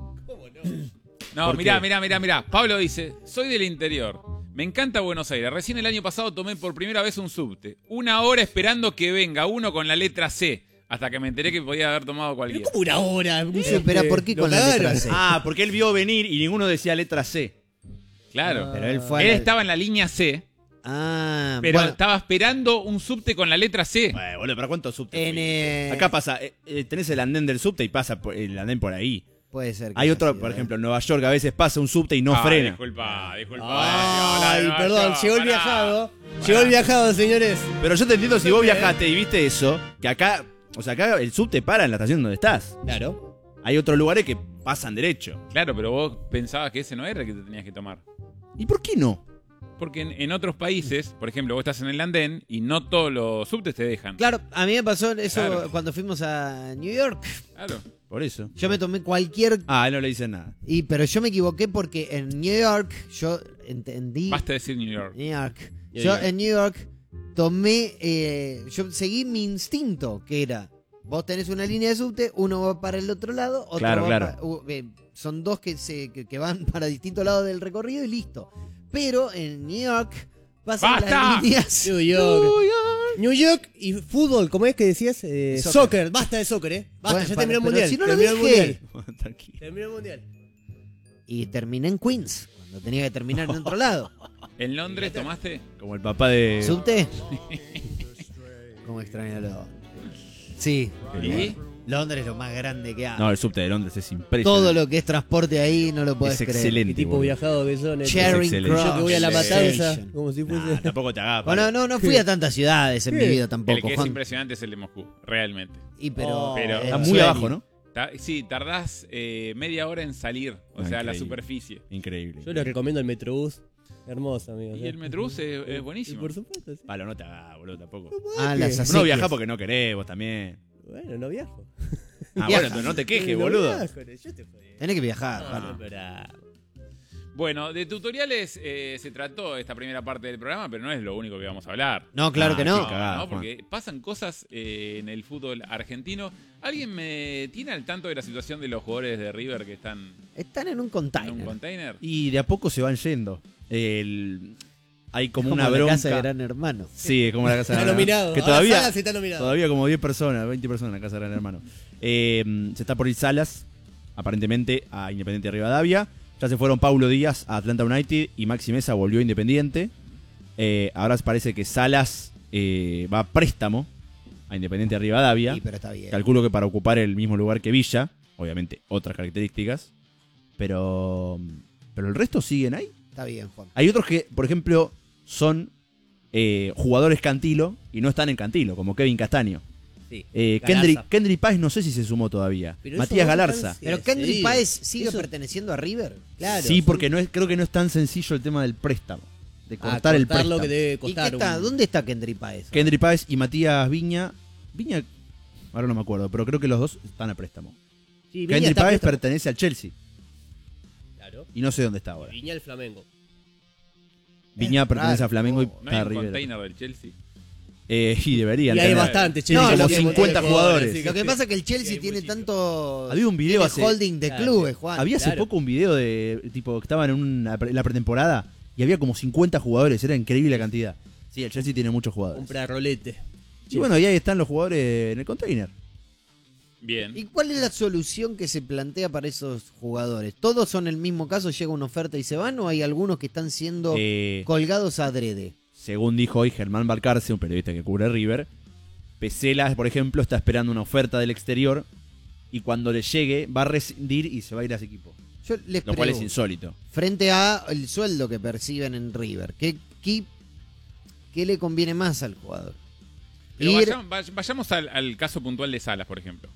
No, ¿Por mirá, qué? mirá. Pablo dice, soy del interior. Me encanta Buenos Aires. Recién el año pasado tomé por primera vez un subte. 1 hora esperando que venga uno con la letra C. Hasta que me enteré que podía haber tomado cualquiera. ¿Cómo una hora? Espera, ¿por qué Lo con la letra cagaron. C? Ah, porque él vio venir y ninguno decía letra C. Claro. Pero él fue a Él la- estaba en la línea C, pero estaba esperando un subte con la letra C. Boludo, ¿para cuántos subtes? en, fuiste? Acá pasa, tenés el andén del subte y pasa el andén por ahí. puede ser que Hay haya otro, sido, por ¿eh? ejemplo, en Nueva York a veces pasa un subte y no frena. Disculpa. Ay, perdón, llegó el viajado. Llegó el viajado, señores. Pero yo te entiendo si vos viajaste y viste eso, que acá, o sea, acá el subte para en la estación donde estás. Claro. Hay otros lugares que pasan derecho. Claro, pero vos pensabas que ese no era el que te tenías que tomar. ¿Y por qué no? Porque en otros países, por ejemplo, vos estás en el andén y no todos los subtes te dejan. Claro, a mí me pasó eso Claro. cuando fuimos a New York. Claro. Por eso. Yo me tomé cualquier... Ah, él no le dice nada. Pero yo me equivoqué porque en New York yo entendí... Basta decir New York. New York. New Yo York. en New York tomé... yo seguí mi instinto, que era... Vos tenés una línea de subte, uno va para el otro lado, otro Claro, va claro. son dos que van para distintos lados del recorrido y listo. Pero en New York pasan ¡Basta! las líneas... New York. New York y fútbol, ¿cómo es que decías? Soccer. Basta de soccer, Basta, Bueno, ya terminó el pero mundial. si no lo terminó el dije. mundial. Tranquilo. Terminó el mundial. Y terminé en Queens, cuando tenía que terminar en otro lado. ¿En Londres tomaste? Como el papá de... ¿Subte? ¿Cómo extraño Londres? Sí. ¿Y? Londres es lo más grande que hay. No, el subte de Londres es impresionante. Todo lo que es transporte ahí no lo puedes es creer. excelente. ¿Qué tipo boludo. viajado que son? Charing excelente. Cross. Yo que voy a la matanza, Station. como si fuese... Nah, tampoco te hagas. Bueno, no fui a tantas ciudades en mi vida tampoco, El que es Juan. impresionante es el de Moscú, realmente. Pero Pero- Está el muy sueño. abajo, ¿no? Sí, tardás media hora en salir, o sea, la Increíble. superficie. Increíble. Yo les recomiendo el Metrobús. Hermoso, amigo. Y el Metrobús es Y buenísimo. por supuesto, sí. Palo, no te hagas, boludo, tampoco. Ah, las No acequias. viajás porque no querés, vos también. Bueno, no viajo. Ah, Viaja. bueno, no te quejes, No boludo. viajo, yo te jodí. Tenés que viajar, No, Pablo. pero... Bueno, de tutoriales se trató esta primera parte del programa, pero no es lo único que vamos a hablar. No, claro Ah, que no. qué cagada, No, porque pasan cosas en el fútbol argentino. ¿Alguien me tiene al tanto de la situación de los jugadores de River que están Están en un en container. un container? Y de a poco se van yendo. Hay como una la bronca. casa de Gran Hermano. Sí, es como la casa de Está Gran Hermano. nominado. Que Ahora todavía, Salas está nominado. todavía como 10 personas, 20 personas en la casa de Gran Hermano. Se está por ir Salas, aparentemente, a Independiente Rivadavia. Ya se fueron Paulo Díaz a Atlanta United y Maxi Mesa volvió a Independiente. Ahora parece que Salas va a préstamo a Independiente Rivadavia. Sí, pero está bien. Calculo que para ocupar el mismo lugar que Villa. Obviamente, otras características. Pero el resto siguen ahí. Está bien, Juan. Hay otros que, por ejemplo, son jugadores Cantilo y no están en Cantilo, como Kevin Castaño. Sí. Kendrick Galarza. Páez no sé si se sumó todavía. Pero Matías eso no Galarza. tan- Pero Sí, Kendrick sí. Páez sigue Eso- perteneciendo a River. Claro. Sí, porque creo que no es tan sencillo el tema del préstamo. De cortar el préstamo. lo que debe ¿Y costar. qué está? un- ¿Dónde está Kendrick Páez? Kendrick Páez y Matías Viña. Viña, ahora no me acuerdo, pero creo que los dos están a préstamo. Sí, Viña Kendrick está Páez préstamo. pertenece al Chelsea Claro. y no sé dónde está ahora. Viña el Flamengo. Viña pertenece raro. a Flamengo y ¿No hay está a un River. container del Chelsea? Y deberían Y hay tener. bastante, che. No, como lo que- 50 jugadores. sí, Lo que sí. pasa es que el Sí, Chelsea hay tiene muchísimo. tanto Había un video tiene hace- holding de Claro, clubes, Juan. Había hace Claro. poco un video de tipo que estaban en la pretemporada y había como 50 jugadores, era increíble la cantidad. Sí, el Chelsea tiene muchos jugadores. Compra rolete. Y bueno, y ahí están los jugadores en el container. Bien. ¿Y cuál es la solución que se plantea para esos jugadores? ¿Todos son el mismo caso, llega una oferta y se van o hay algunos que están siendo colgados adrede? Según dijo hoy Germán Balcarce, un periodista que cubre River, Pesela, por ejemplo, está esperando una oferta del exterior y cuando le llegue va a rescindir y se va a ir a ese equipo. Yo les Lo cual es pregunto, insólito. frente a el sueldo que perciben en River, ¿qué le conviene más al jugador? Pero Ir- vayamos al caso puntual de Salas, por ejemplo. Sí.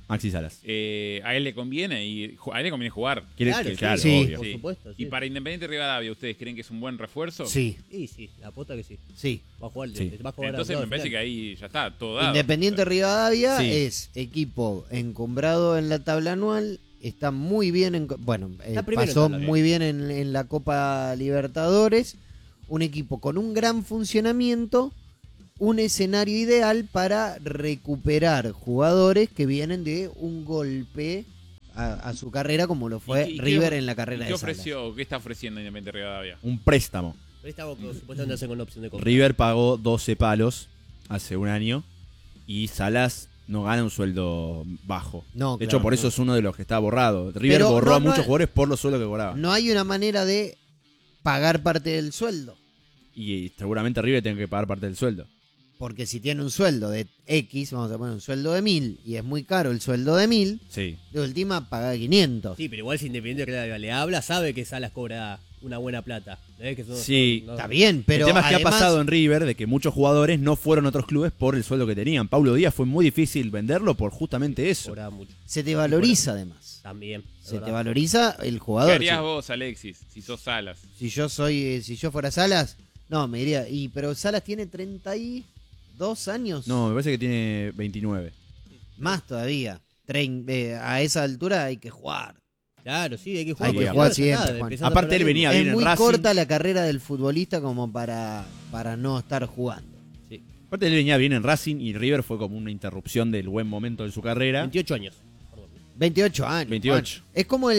Maxi Salas. A él le conviene jugar. Claro, sí. obvio. Por Sí. supuesto. Sí. Y para Independiente Rivadavia, ¿ustedes creen que es un buen refuerzo? Sí, Sí, la pota que sí. sí. Va a jugar, Sí. va a jugar Entonces a me parece que ahí ya está, todo dado. Independiente Rivadavia Sí. es equipo encumbrado en la tabla anual. Está muy bien, Está primero en pasó tabla. muy bien en la Copa Libertadores. Un equipo con un gran funcionamiento, un escenario ideal para recuperar jugadores que vienen de un golpe a su carrera, como lo fue ¿Y qué- River qué- en la carrera ¿Qué de Salas. ofreció? ¿Qué está ofreciendo Independiente Rivadavia? Un préstamo. Préstamo que supuestamente hace con opción de compra. River pagó 12 palos hace un año y Salas no gana un sueldo bajo. No, De claro, hecho, por eso no. es uno de los que está borrado. River Pero borró a no muchos es- jugadores por los sueldos que cobraban. No hay una manera de pagar parte del sueldo. Y seguramente River tiene que pagar parte del sueldo. Porque si tiene un sueldo de X, vamos a poner un sueldo de 1.000, y es muy caro el sueldo de 1.000, Sí. de última paga 500. Sí, pero igual si Independiente Rivadavia le habla, sabe que Salas cobra una buena plata. Que Sí. Está bien, pero el tema es que además, ha pasado en River de que muchos jugadores no fueron a otros clubes por el sueldo que tenían. Paulo Díaz fue muy difícil venderlo por justamente eso. Cobra mucho. se te valoriza además. También. es Se te verdad. valoriza el ¿Qué jugador. harías vos, Alexis, si sos Salas? Si yo fuera Salas, no, me diría, pero Salas tiene 32 años. No, me parece que tiene 29. Más todavía. A esa altura hay que jugar. Claro, sí, hay que jugar. Hay que porque jugar ya siempre, está, Juan. empezás a Aparte, perder él venía ritmo. bien Es en muy Racing. corta la carrera del futbolista como para no estar jugando. Aparte, él venía bien en Racing y River fue como una interrupción del buen momento de su carrera. 28 años. 28 años. 28. Juan. Es como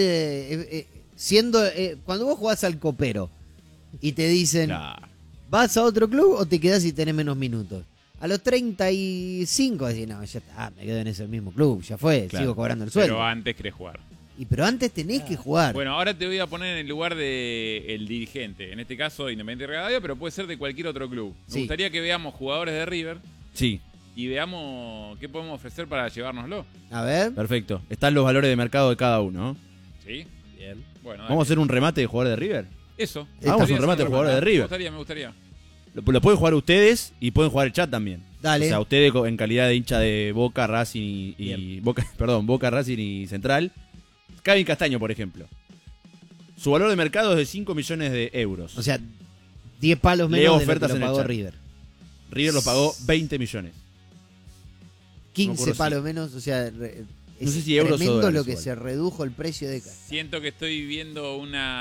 cuando vos jugás al copero y te dicen, Claro. ¿vas a otro club o te quedás y tenés menos minutos? A los 35 decís, no, ya está, me quedo en ese mismo club, ya fue, Claro. sigo cobrando el sueldo. Pero antes querés jugar. Pero antes tenés que jugar. Bueno, ahora te voy a poner en el lugar del dirigente. En este caso, Independiente Rivadavia, pero puede ser de cualquier otro club. Me Sí. gustaría que veamos jugadores de River Sí, y veamos qué podemos ofrecer para llevárnoslo. A ver, perfecto. Están los valores de mercado de cada uno, ¿no? ¿Sí? Bien. Bueno, Vamos a hacer un remate de jugadores de River. eso. Hagamos Podría un remate ser de jugadores de River. Me gustaría. Lo pueden jugar ustedes y pueden jugar el chat también. Dale. O sea, ustedes en calidad de hincha de Boca, Racing y Boca, Racing y Central. Kevin Castaño, por ejemplo. Su valor de mercado es de 5 millones de euros. o sea, 10 palos Leo menos de lo que ofertas lo en el pagó chat. River. River lo pagó 20 millones. 15 acuerdo palos menos, o sea, No sé si euros o tremendo dólares lo que igual. se redujo el precio de Siento que estoy viendo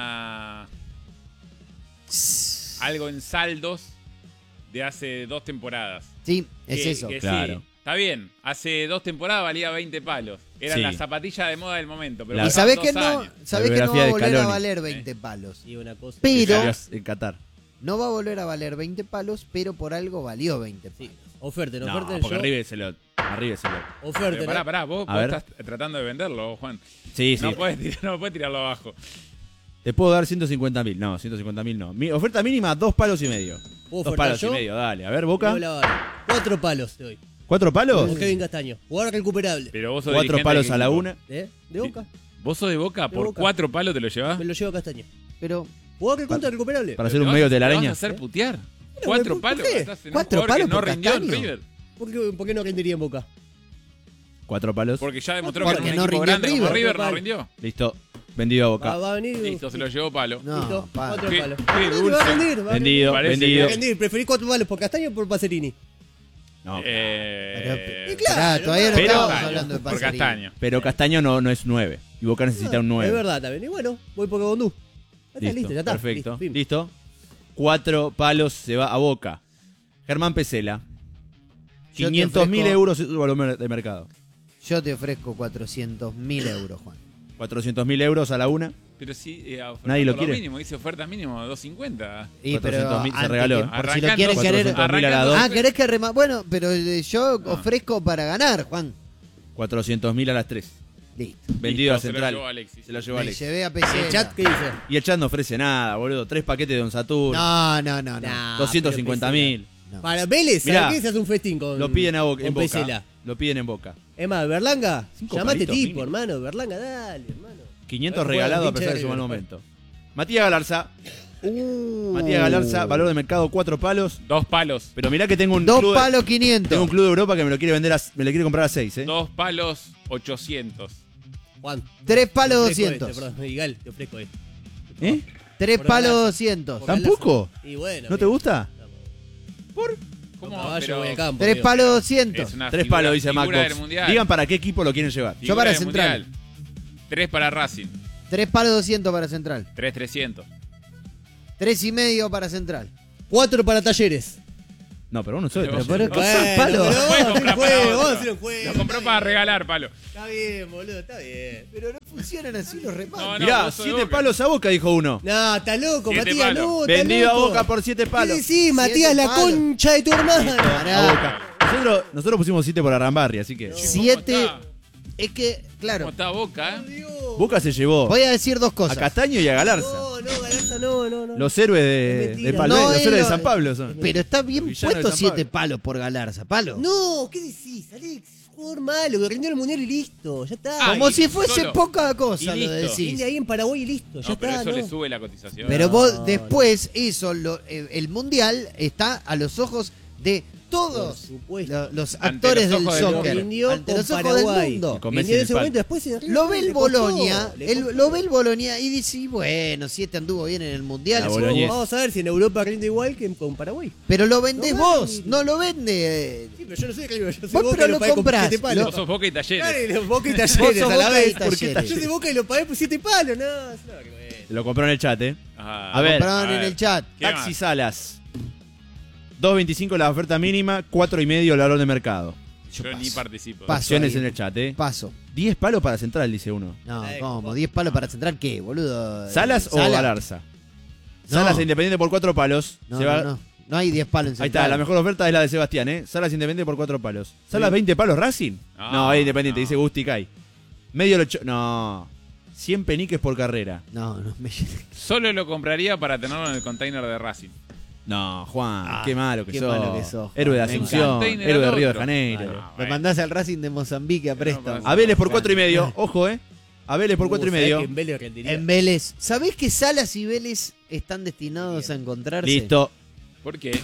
algo en saldos de hace 2 temporadas. Sí, es Que- eso. que Claro. sí, está bien. Hace 2 temporadas valía 20 palos. Eran Sí. las zapatillas de moda del momento. Pero La- Y pasaron sabés que 2 no, años. sabés La que no va biografía a de volver a Scaloni. valer 20 palos. Y una cosa. Pero Salió en Qatar. no va a volver a valer 20 palos, pero por algo valió 20 palos. Sí. Oferten, No, oferten. porque yo- Arribeselo. Oferten. Pero pará, vos A ver. estás tratando de venderlo, Juan. Sí, sí. No puedes tirarlo abajo. Te puedo dar 150.000. No, 150.000 no. Mi oferta mínima, 2 palos y medio. ¿Puedo 2 ofertar palos yo? y medio, dale. A ver, Boca. 4 palos te doy. 4 palos. Con Kevin Castaño. Jugador recuperable. Pero vos sos 4 dirigente palos de a la equipo. una. ¿De Boca? ¿Vos sos de Boca? De ¿Por Boca. 4 palos te lo llevás? Me lo llevo a Castaño. Pero Jugador que contra recuperable. Para hacer un medio de ¿Te la vas a araña. hacer putear? ¿por 4 palos. qué? Estás en un 4 jugador que palos no por rindió en Castaño. River. ¿Por qué no rendiría en Boca? 4 palos. Porque ya demostró Porque que en no un equipo rindió en grande como River. River no rindió. Listo. Vendido a Boca. Va a venir. Listo, se lo llevó palo. no, Listo, pa. 4 Qué- palos. qué No, dulce. va a rendir, va a Vendido, Parece rendir. vendido. Va a rendir. ¿Preferís 4 palos por Castaño o por Pacerini? No. Esperá, todavía no Pero- estábamos hablando de Por Pacerini. Castaño. Pero Castaño no es 9. Y Boca necesita un 9. Es verdad también. Y bueno, voy por Gondú. Listo, ya está. Perfecto. Listo, fin. Listo. 4 palos se va a Boca. Germán Pesela. Yo te 500.000 ofrezco- euros es su valor de mercado. Yo te ofrezco 400.000 euros, Juan. 400.000 euros a la una. Pero sí, Nadie lo por quiere. mínimo, dice oferta mínimo 250. Y pero 400.000 se antes regaló, que- ¿eh? por si lo Arrancando, quieren querer. 400.000 a la dos. Ah, querés que bueno, pero yo ofrezco para ganar, Juan. 400.000 a las 3. Listo. Vendido a Listo, Central. Se lo llevó Alexis. Se lo llevó Me Alex. llevé a ¿El PC. chat qué dice? Y el chat no ofrece nada, boludo. 3 paquetes de Don Saturno. No, no, no, no. Nah, 250.000. No. Para Vélez, Mirá, ¿sabes qué? Se hace un festín con. Lo piden a Boca, en con Boca. Pesela. Lo piden en Boca. Es más, Berlanga, 5 llamate palitos tipo, mínimo. hermano. Berlanga, dale, hermano. 500 Bueno, regalados a pinche pesar de de su mal River. momento. Matías Galarza. Matías Galarza, valor de mercado 4 palos. 2 palos. Pero mirá que tengo un 2 club, palos 500. tengo un club de Europa que me lo quiere vender me lo quiere comprar a 6, 2 palos 800. Juan. 3 palos te ofrezco 200. Perdón, Igal, te ofrezco este. ¿Eh? 3 Por palos Galarza. 200. Por ¿Tampoco? Galarza. Y bueno. ¿No te gusta? ¿Cómo? Caballo Pero voy al campo. 3 amigo. palos 200. es una 3 figura- palos, dice figura del Macbox. mundial. Digan para qué equipo lo quieren llevar. Figura para del Central. mundial. 3 para Racing. 3 palos 200 para Central. 3 300. 3,5 para Central. 4 para Talleres. No, pero uno solo. Pero- Pero es que Bueno, son palos. pero Puedes vamos a hacer comprar un juego, para vamos a otro. hacer un juego. Lo compró para regalar, palo. Está bien, boludo, está bien. Pero no funcionan así los reparos. No, Mirá, vos sos de 7 Boca. palos a Boca, dijo uno. No, está loco, 7 Matías, palos. no, está Vendido a loco. Boca por 7 palos. Sí, sí, Matías, la palos. concha de tu hermana. A Pará. Boca. Nosotros pusimos 7 por Arambarri, así que. 7. ¿Cómo está? Es que, claro. ¿Cómo está Boca, Boca se llevó Voy a decir dos a cosas. Castaño y a Galarza. No, Galarza, no. Los héroes Es de mentira. Palmeiras, No, los es héroes de lo- San Pablo son. Pero está bien Los villanos puesto de San 7 Pablo. palos por Galarza. Palo. No, ¿qué decís, Alex? Jugador malo, que rindió en el mundial y listo, ya está. Ah, Como y si fuese solo. poca cosa Y lo listo. decís. Viene ahí en Paraguay y listo, ya No, pero está. eso ¿no? le sube la cotización. Pero vos No, después, eso, el mundial está a los ojos de Por todos supuesto. los Ante actores los del ojos del soccer. mundo. Rindió Ante con los ojos Paraguay. del mundo. Con Messi Rindió en en ese el momento, después se Lo ve el le costó, Bolonia, le costó. lo ve el Bolonia y dice, y bueno, 7 anduvo bien en el mundial. La sí, Boloñés. Vamos a ver si en Europa rinde igual que con Paraguay. pero lo vendés No, vos, vale. no lo vende. Sí, pero yo no soy River, yo soy Vos Boca pero y lo pagué con comprás, 7 palos. Vos sos Boca y Talleres. Claro, Boca y Vos Talleres sos a la Boca y vez. Talleres. Yo soy Boca y lo pagué por 7 palos, no. Es nada que ver. Lo compró en el chat, Ah, A ver, Compraron a en ver. el chat. ¿Qué Taxi más? Salas. 2.25 la oferta mínima, 4,5 el valor de mercado. Yo Yo ni paso. participo. Paso. Acciones ahí. en el chat, Paso. 10 palos para Central, dice uno. No, Ay, ¿cómo? ¿cómo? 10 palos para Central, ¿qué, boludo? ¿Salas o Sala. Galarza? No. Salas e Independiente por 4 palos. No, Se va- no, no. No hay 10 palos en Ahí Central. está, la mejor oferta es la de Sebastián, Salas Independiente por 4 palos. ¿Salas 20 palos Racing? No, No, es Independiente, no. dice Gusti Kai. Medio lo No. 100 peniques por carrera. No, me Solo lo compraría para tenerlo en el container de Racing. No, Juan, Ah, qué malo que qué sos. malo que sos, Juan. Héroe de Me Asunción, encanta. héroe de Río de Otro. Janeiro. Ah, Me bueno. mandás al Racing de Mozambique a No, préstamo. pasa. A Vélez por 4,5. Ojo, A Vélez por 4,5. ¿Sabés que en Vélez rendiría? En Vélez. ¿Sabés que Salas y Vélez están destinados a encontrarse? Listo. ¿Por qué?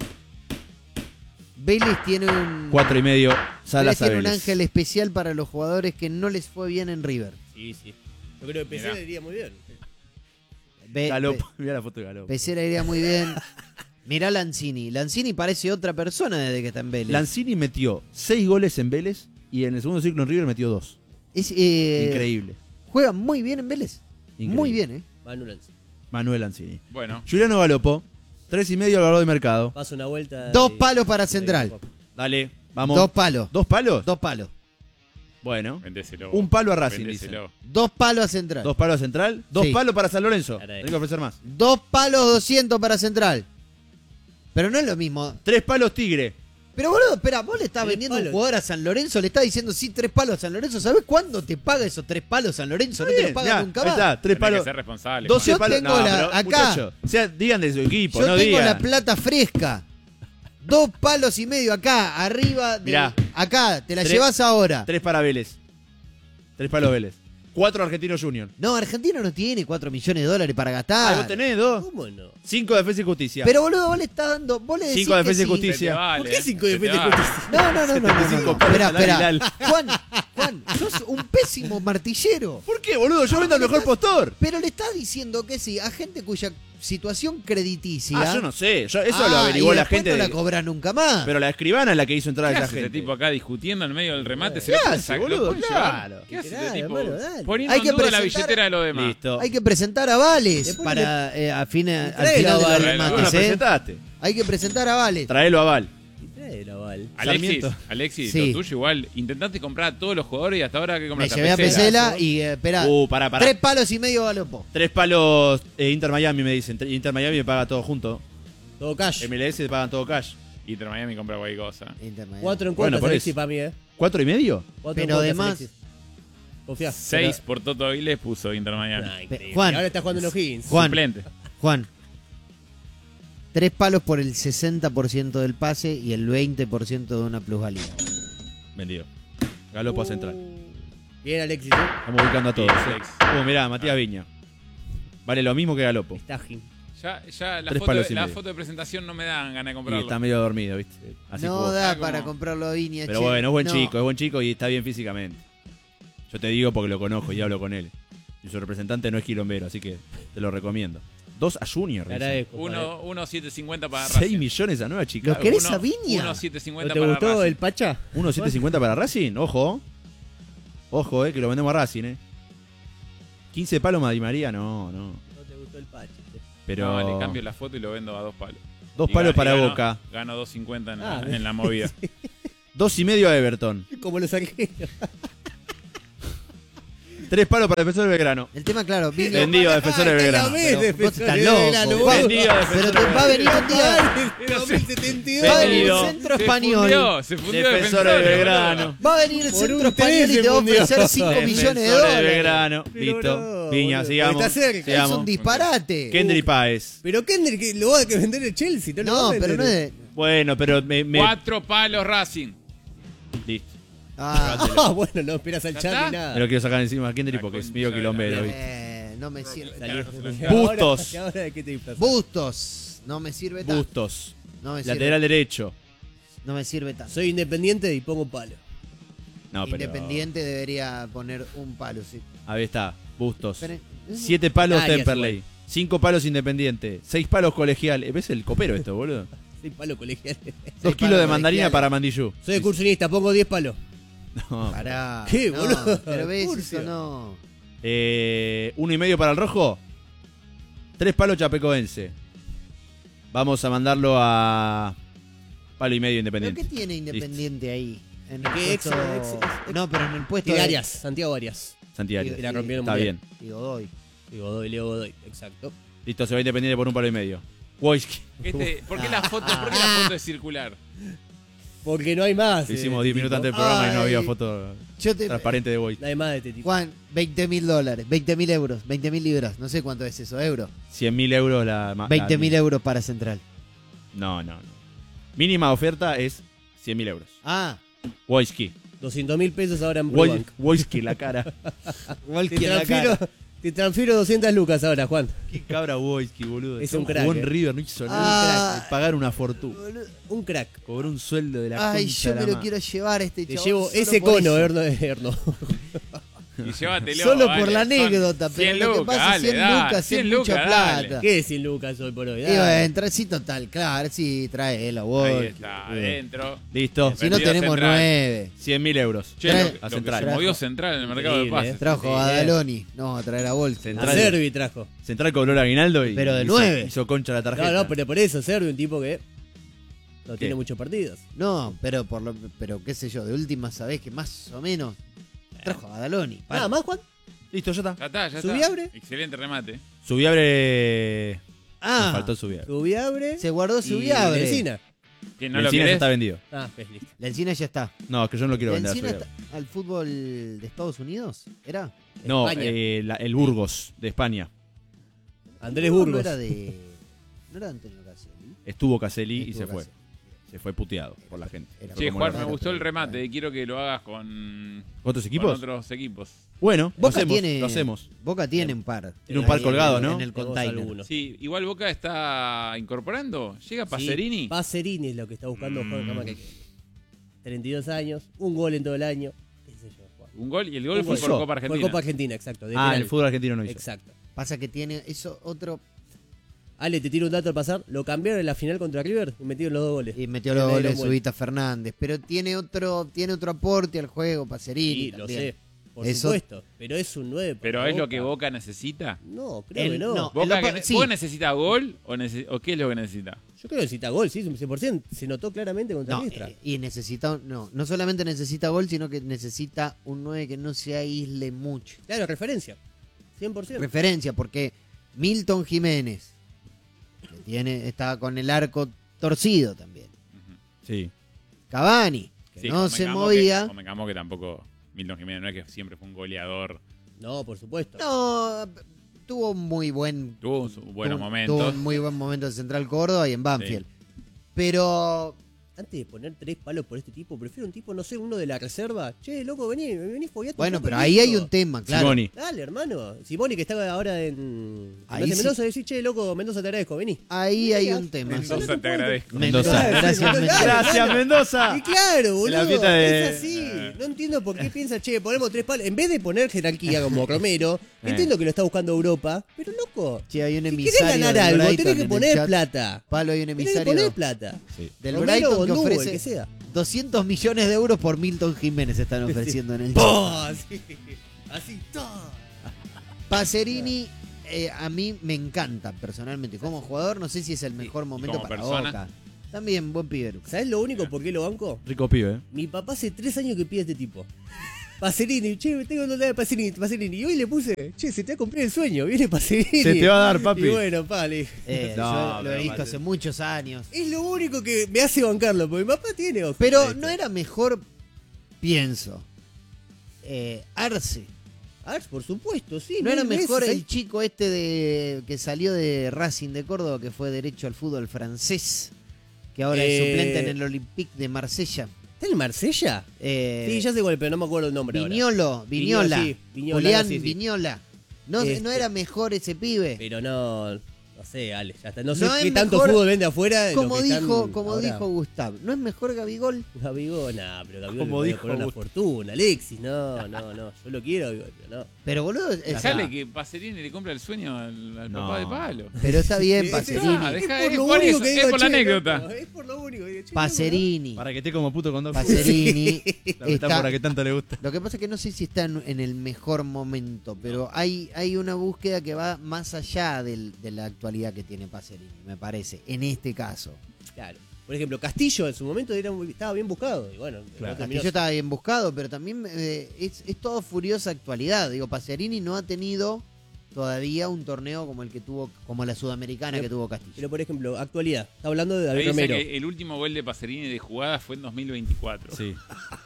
Vélez tiene un... 4,5. Vélez Salas a tiene un Vélez. ángel especial para los jugadores que no les fue bien en River. Sí, sí. Yo creo que PC Mirá. le iría muy bien. Galopo. Mirá la foto de Galopo. Pesera iría muy bien. Mirá Lanzini. Lanzini parece otra persona desde que está en Vélez. Lanzini metió 6 goles en Vélez y en el segundo ciclo en River metió 2. Es, Increíble. Juega muy bien en Vélez. Increíble. Muy bien, ¿eh? Manu Lanz. Manuel Lanzini. Bueno, Juliano Galopo, 3,5 al valor de mercado. Pasa una vuelta. 2 palos para Central. Dale, vamos. 2 palos. ¿2 palos? 2 palos. Bueno. vendéselo. Un palo a Racing, Vendéselo. 2 palos a Central. 2 palos a Central. 2 Sí. palos para San Lorenzo. Caray. Tengo que ofrecer más. 2 palos 200 para Central. Pero no es lo mismo. 3 palos Tigre. Pero boludo, espera, vos le estás 3 vendiendo un palos. jugador a San Lorenzo, le estás diciendo sí 3 palos a San Lorenzo. ¿Sabés cuándo te paga esos 3 palos San Lorenzo? No te Bien, los paga mirá, nunca ahí más. está, 3 Tenés que palos. ser responsable. 12 Yo palos. tengo la- pero, acá. muchacho, o sea, digan de su equipo, Yo no tengo digan. la plata fresca. 2 palos y medio acá, arriba. Mirá. Acá, te la Tres- llevas ahora. 3 para Vélez. 3 palos Vélez. 4 Argentinos Junior. No, Argentina no tiene 4 millones de dólares para Ah, gastar. vos tenés 2. ¿Cómo no? 5 Defensa y Justicia. Pero boludo, vos le estás dando. Vos le decís 5 Defensa y que sí. Justicia. Se te vale, ¿Por qué 5 de se te Defensa y vale. Justicia? No, no, no, no, no, no, 75 no. palos Espera, al espera. Hilal. Juan, sos un pésimo martillero. ¿Por qué, boludo? Yo vendo al mejor postor. Pero le estás diciendo que sí a gente cuya situación crediticia. Ah, yo no sé. Eso Ah, lo averiguó y la después gente. no la de- cobra nunca más. Pero la escribana es la que hizo entrar a ¿Qué esa hace ese gente. tipo acá discutiendo en medio del remate? ¿Qué ¿Se lo puede hace, sacar? boludo? ¿Lo puede Claro. llevar? ¿Qué hace Claro, ese tipo? hermano, dale. Poniendo Hay en que duda la presentar- billetera de los demás. Listo. Hay que presentar avales Después para al final trae de la los aval. Bueno, remates, ¿eh? presentaste. Hay que presentar avales. Traelo a Val. Trae la Val. Alexis, Sí. lo tuyo igual. Intentaste comprar a todos los jugadores y hasta ahora que Me compraste llevé a Pesela y espera. Pará. 3 palos y medio Galopo. 3 palos Inter Miami me dicen. Inter Miami me paga todo junto. Todo cash. MLS te pagan todo cash. Inter Miami compra cualquier cosa. 4 en Bueno, cuotas, por Alexis, eso. para mí, 4,5. 4 Pero además- Confía. 6 por Toto Aguiles puso Inter Miami. Nah, increíble. Juan. Y ahora está jugando en O'Higgins. Juan. Suplente. Juan. 3 palos por el 60% del pase y el 20% de una plusvalía. Vendido. Galopo a Central. Bien, Alexis. Estamos ubicando a todos. Bien, Alex. Mirá, Matías Viña. Vale lo mismo que Galopo. Stagin. Ya la Tres foto, palos y la medio. foto de presentación no me dan ganas de Y comprarlo. está medio dormido, ¿viste? Así no jugó. da Ah, para como- comprarlo a Viña. Pero che. bueno, es No. buen chico y está bien físicamente. Yo te digo porque lo conozco y hablo con él. Y su representante no es quilombero, así que te lo recomiendo. 2 a Junior. Te dice. agradezco, padre. 1.750 para 6 Racing. millones a Nueva Chicago. ¿Lo querés a Viña? 1.750 ¿No te para gustó Racing. el Pacha? 1.750 para Racing, ojo. Ojo, que lo vendemos a Racing, 15 palos Di María, no. No te gustó el Pacha. Pero No, le cambio la foto y lo vendo a 2 palos. 2 Y palos gano- para y gano- Boca. Gano 2.50 en, Ah, en la movida. 2,5 a Everton. Como los argentinos. 3 palos para Defensor de Belgrano. El tema, claro, Viña. Vendido a Defensor de Ay, Belgrano. la ves, Pero vos Defensor estás de loco, Belgrano, vos. vos. Vendido a Defensor Pero de te va a Belgrano. venir un día. 2072. Va a venir Vendido. el centro Se español. fundió, se fundió Defensor de Defensores, Belgrano. boludo. Va a venir el Por centro un español y tres te va a se fundió. ofrecer 5 millones de Defensor de dólares. Belgrano. Pero Listo. no, Viña, boludo, sigamos. está cerca. Es Sigamos. un disparate. Kendry Páez. Pero Kendrick que lo va a vender el Chelsea. No, lo va No, a pero vender. no es. Bueno, pero me... 4 palos Racing. Listo. Ah, Bueno, no esperas al ¿Ya chat está? ni nada. Me lo quiero sacar encima a Kendry La porque es concha medio de la quilombero, lora. ¿viste? no me sirve. Salí. Bustos. ¿Y ahora de qué te disfrazas? Bustos. No me sirve tanto. Bustos. No me sirve, Lateral derecho. no me sirve tanto. Soy independiente y pongo un palo. No, pero... Independiente debería poner un palo, sí. Ahí está. Bustos. Pero- 7 palos Arias Temperley. 5 palos Independiente. 6 palos Colegial. ¿Ves el copero esto, boludo? Soy palo colegial. 2 kilos de palos mandarina colegiales. para Mandillú. Soy excursionista, pongo 10 palos. No. Pará. ¿Qué, no, boludo? Pero ves, Curcio. eso no. 1,5 para el rojo. 3 palos Chapecoense. Vamos a mandarlo a palo y medio ¿Pero Independiente. qué tiene Independiente ahí? En el ¿Qué puesto... ex- No, pero en el puesto Tiene de- Arias, Santiago Arias. Santiago. Y la rompieron Está muy bien. Y Godoy. Y Godoy, Leo Godoy, exacto. Listo, se va Independiente por 1 palo y medio. Wojski. ¿Por qué la foto es circular? Porque no hay más. Lo hicimos 10 minutos antes del programa y no había foto Yo te... transparente de Wojski. No hay más de este tipo. Juan, $20.000, 20.000 euros, 20.000 libras. No sé cuánto es eso, euros. 100.000 euros la... 20.000 euros para Central. No. Mínima oferta es 100.000 euros. Ah, Wojski. 200.000 pesos ahora en Probank. Wojski, la cara. Te transfiero 200 lucas ahora, Juan. Qué cabra Wojski, boludo. Es un crack, Jugó en eh. River, no hizo nada. Ah. Pagar una fortuna. Un crack. Cobró un sueldo de la ay, concha yo de me la lo ma- quiero llevar a este Te chabón. llevo solo ese por cono, eso. Erno. Y llévatelo. Solo vale, por la son anécdota, pero 100 lo que lucas, pasa es dale, 100 dale, lucas, 100 lucas, mucha dale. plata. ¿Qué es 100 lucas hoy por hoy? Y Dale. bueno, sí, total, claro, sí, traela, vos. Ahí está, adentro. Listo. Si no Vendido tenemos Central. 9. 100.000 euros. Che, Trae- lo a que Central. se movió Central en el mercado de Increíble, pases. Trajo Sí, a Daloni. No, a traer a Bolsa. A Central. Servi trajo. Central cobró el aguinaldo y Pero de hizo, 9. hizo concha la tarjeta. No, pero por eso, Servi, un tipo que no tiene muchos partidos. No, pero pero qué sé yo, de última sabés que más o menos trajo a Daloni. Nada más, Juan. Listo, ya está. Ya está, ya ¿Subiabre? está. Excelente remate. Subiabre. Me Ah, faltó Subiabre. Subiabre. se guardó su y viabre. Lencina. ¿Que no El lo cine ya querés? está vendido. Ah, pues listo. La Encina ya está. No, es que yo no lo quiero ¿La vender a Encina Subiabre. está al fútbol de Estados Unidos? ¿Era? No, España. el Burgos de España. Andrés No, Burgos. No era de Antonio Caselli. Estuvo Caselli y Estuvo se fue. Caselli. Se fue puteado por la gente. Era Che, como Juan, la- me gustó el remate. Quiero que lo hagas con ¿Otros equipos? con otros equipos. Bueno, lo Boca hacemos, tiene, lo hacemos. Boca tiene un par. Tiene un par Ahí colgado, en ¿no? En el Tenemos container. algunos. Sí, igual Boca está incorporando. Llega Pacerini. Sí, Pacerini es lo que está buscando Juan Mm. Camaque. 32 años, un gol en todo el año. ¿Qué sé yo, Juan? Un gol y el gol Un fue gol. por Copa Por Argentina. Copa Argentina, exacto. de Ah, penal. el fútbol argentino no hizo. Exacto. Pasa que tiene eso otro. Ale, te tiro un dato al pasar. Lo cambiaron en la final contra River y metieron los 2 goles. Y metió los Le goles dieron vuelta. Subita Fernández. Pero tiene otro aporte al juego, Pacerini. Sí, lo también. sé. Por Eso- supuesto. Pero es un 9. Pero para es lo Boca. que Boca necesita. No, creo El- que no. no. Boca, Sí. ¿Boca necesita gol o qué es lo que necesita? Yo creo que necesita gol, sí, 100%. Se notó claramente contra No, Riestra. y necesita, no solamente necesita gol, sino que necesita un 9 que no se aísle mucho. Claro, referencia. 100%. Referencia, porque Milton Jiménez, que está con el arco torcido también. Sí. Cavani, que Sí, no se convengamos movía. Convengamos que tampoco Milton Jiménez no es que siempre fue un goleador. No, por supuesto. No, tuvo un muy buen Tuvo buenos tuvo momentos. un muy buen momento en Central Córdoba y en Banfield. Pero antes de poner 3 palos por este tipo, prefiero un tipo, no sé, uno de la reserva. Che, loco, vení, fogueate. Bueno, un poco pero y ahí listo. hay un tema, claro. Simoni. Dale, hermano. Simoni, que está ahora en Ahí sí. Mendoza, decís, che, loco, Mendoza, te agradezco, vení. Ahí hay un tema. Mendoza, te agradezco. Mendoza. Gracias, Mendoza. Gracias, Mendoza. Y claro, boludo, La fiesta de- es así. No entiendo por qué piensa, che, ponemos 3 palos. En vez de poner jerarquía como Romero, entiendo que lo está buscando Europa, pero loco, Sí, hay un si querés emisario ganar del algo, Brighton tenés que en el poner chat. plata. Palo, hay un Tenés que emisario poner plata. del Romero, Brighton que Bondú, el ofrece que sea. 200 millones de euros por Milton Jiménez están ofreciendo en el chat. ¡Pah! Así, todo. Pacerini a mí me encanta personalmente. Como jugador no sé si es el mejor momento como para persona? Boca. También buen pibe. ¿Sabés lo único por qué lo banco? Rico pibe, Mi papá hace 3 años que pide a este tipo. Pacerini, che, tengo una de Pacerini. Y hoy le puse, che, se te va a cumplir el sueño, viene Pacerini. Se te va a dar, papi. Y bueno, pale. No, Yo lo he pero visto Pacerini. hace muchos años. Es lo único que me hace bancarlo, porque mi papá tiene ojo. Pero para esto. no era mejor, pienso, Arce. Ars, por supuesto, sí. ¿No era mil mejor veces, el chico que salió de Racing de Córdoba, que fue derecho al fútbol francés, que ahora es suplente en el Olympique de Marsella? ¿Está en Marsella? Sí, ya sé cuál, pero no me acuerdo el nombre ahora. Viñola, sí, Viñola, Julián sí, sí. Viñola. No, no era mejor ese pibe. Pero no sé, Ale, ya está. No sé No es qué tanto mejor, fútbol vende afuera. de lo Como que están dijo ahora. Gustavo, ¿no es mejor Gabigol? Gabigol, nah, pero Gabigol Como le dijo por una Gustavo. fortuna, Alexis, no, yo lo quiero, Gabigol, pero no. Pero boludo, Dejale que Pacerini le compra el sueño al No. papá de Palo. pero está bien Sí, Pacerini. Ah, deja, es es por por lo único eso, que es digo, por la che, anécdota. loco, es por lo único que digo, che, Pacerini. Para que esté como puto con dos Pacerini La metáfora está, que tanto le gusta. lo que pasa es que no sé si está en el mejor momento, pero hay una búsqueda que va más allá de la actualidad que tiene Pacerini, me parece, en este caso. Claro. Por ejemplo, Castillo en su momento estaba bien buscado. Y bueno, Claro. no terminó- Castillo estaba bien buscado, pero también es todo furiosa actualidad. Digo, Pacerini no ha tenido todavía un torneo como el que tuvo, como la sudamericana que tuvo Castillo. Pero por ejemplo, actualidad. Está hablando de Ahí David dice Romero. que el último gol de Pacerini de jugada fue en 2024. Sí,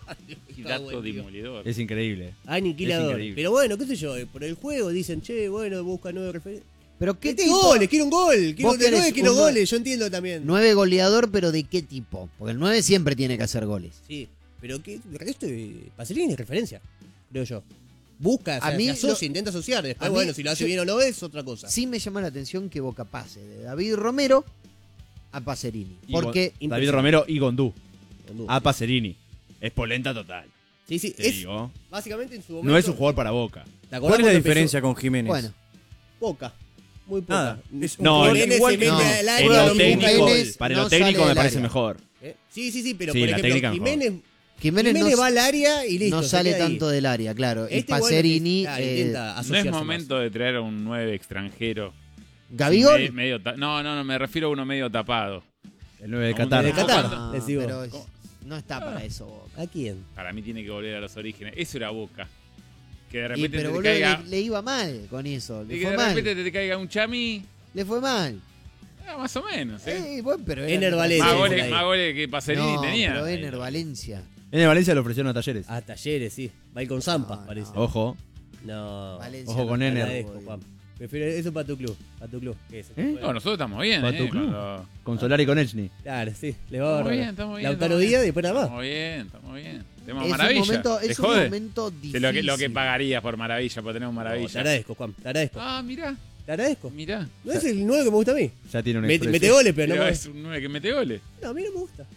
Y dato buen tío. demoledor. es increíble. Aniquilador. increíble. Pero bueno, qué sé yo, por el juego dicen, che, bueno, busca 9 referencias. Pero qué ¿Qué tipo? goles? Quiero un gol. Quiero Vos de 9 querés quiero un goles, yo entiendo también. 9 goleador, pero ¿de qué tipo? Porque el 9 siempre tiene que hacer goles. Sí, pero que esto Pacerini es referencia, creo yo. Busca, A mí se asocia, lo- intenta asociar. a Después, mí- bueno, si lo hace yo- bien o no es otra cosa. Sí me llama la atención que Boca pase de David Romero a Pacerini. Y Porque David Romero y Gondú. Bondú. A Pacerini. Es polenta total. Sí, sí, Te es digo. básicamente en su momento. No es un jugador para Boca. ¿Te acordás ¿Cuál es la cuando empezó? diferencia con Jiménez? bueno, Poca. Muy poca. Nada. Es un No, jugador Jiménez igual se que mete no. al En área, lo lo Jiménez técnico, Jiménez para no lo técnico sale me del parece área. mejor. Sí, pero Sí, por la ejemplo, técnica mejor. Jiménez Jiménez no, va al área y listo. no se sale queda ahí. tanto del área, claro. Y Este, bueno, Pacerini, intenta No es asociarse más. momento de traer a un 9 extranjero. Gabigol. No, me refiero a uno medio tapado. El 9 de A un Qatar. de Qatar. Ah, les digo. pero no está para eso Boca. ¿A quién? Para mí tiene que volver a los orígenes. Eso era Boca. Que de Y, repente pero te boludo, caiga. le iba mal con eso. Y Le que fue de mal. repente te caiga un chami. Le fue mal. Más o menos, ¿eh? Bueno, pero era Ener Valencia. Más Sí, goles, por ahí. más goles que Pacerini No, tenía. pero Ener Valencia. En el Valencia le ofrecieron a Talleres. A Talleres, sí. Va a ir con Zampa, No, parece. no. Ojo. No. Valencia Ojo con no está Ener. Agradezco, bien. Juan. Prefiero eso para tu club. Para tu club. ¿Qué es? No, nosotros estamos bien, ¿Para tu club? Cuando- Con Solari y con Elchny. Claro, sí. Le va a Estamos dar. bien, estamos bien. Lautaro estamos Díaz bien. y después nada más. Estamos bien. Tenemos Es un Maravilla. momento, ¿Te es un jode? momento De difícil. lo que pagarías por Maravilla, por tener un No, Maravilla. te agradezco, Juan. Te agradezco. Ah, mirá, Te agradezco. mirá. No es el 9 que me gusta a mí. Ya tiene un Mete goles, pero Pero no me es un 9 que mete goles. No, a mí no me gusta.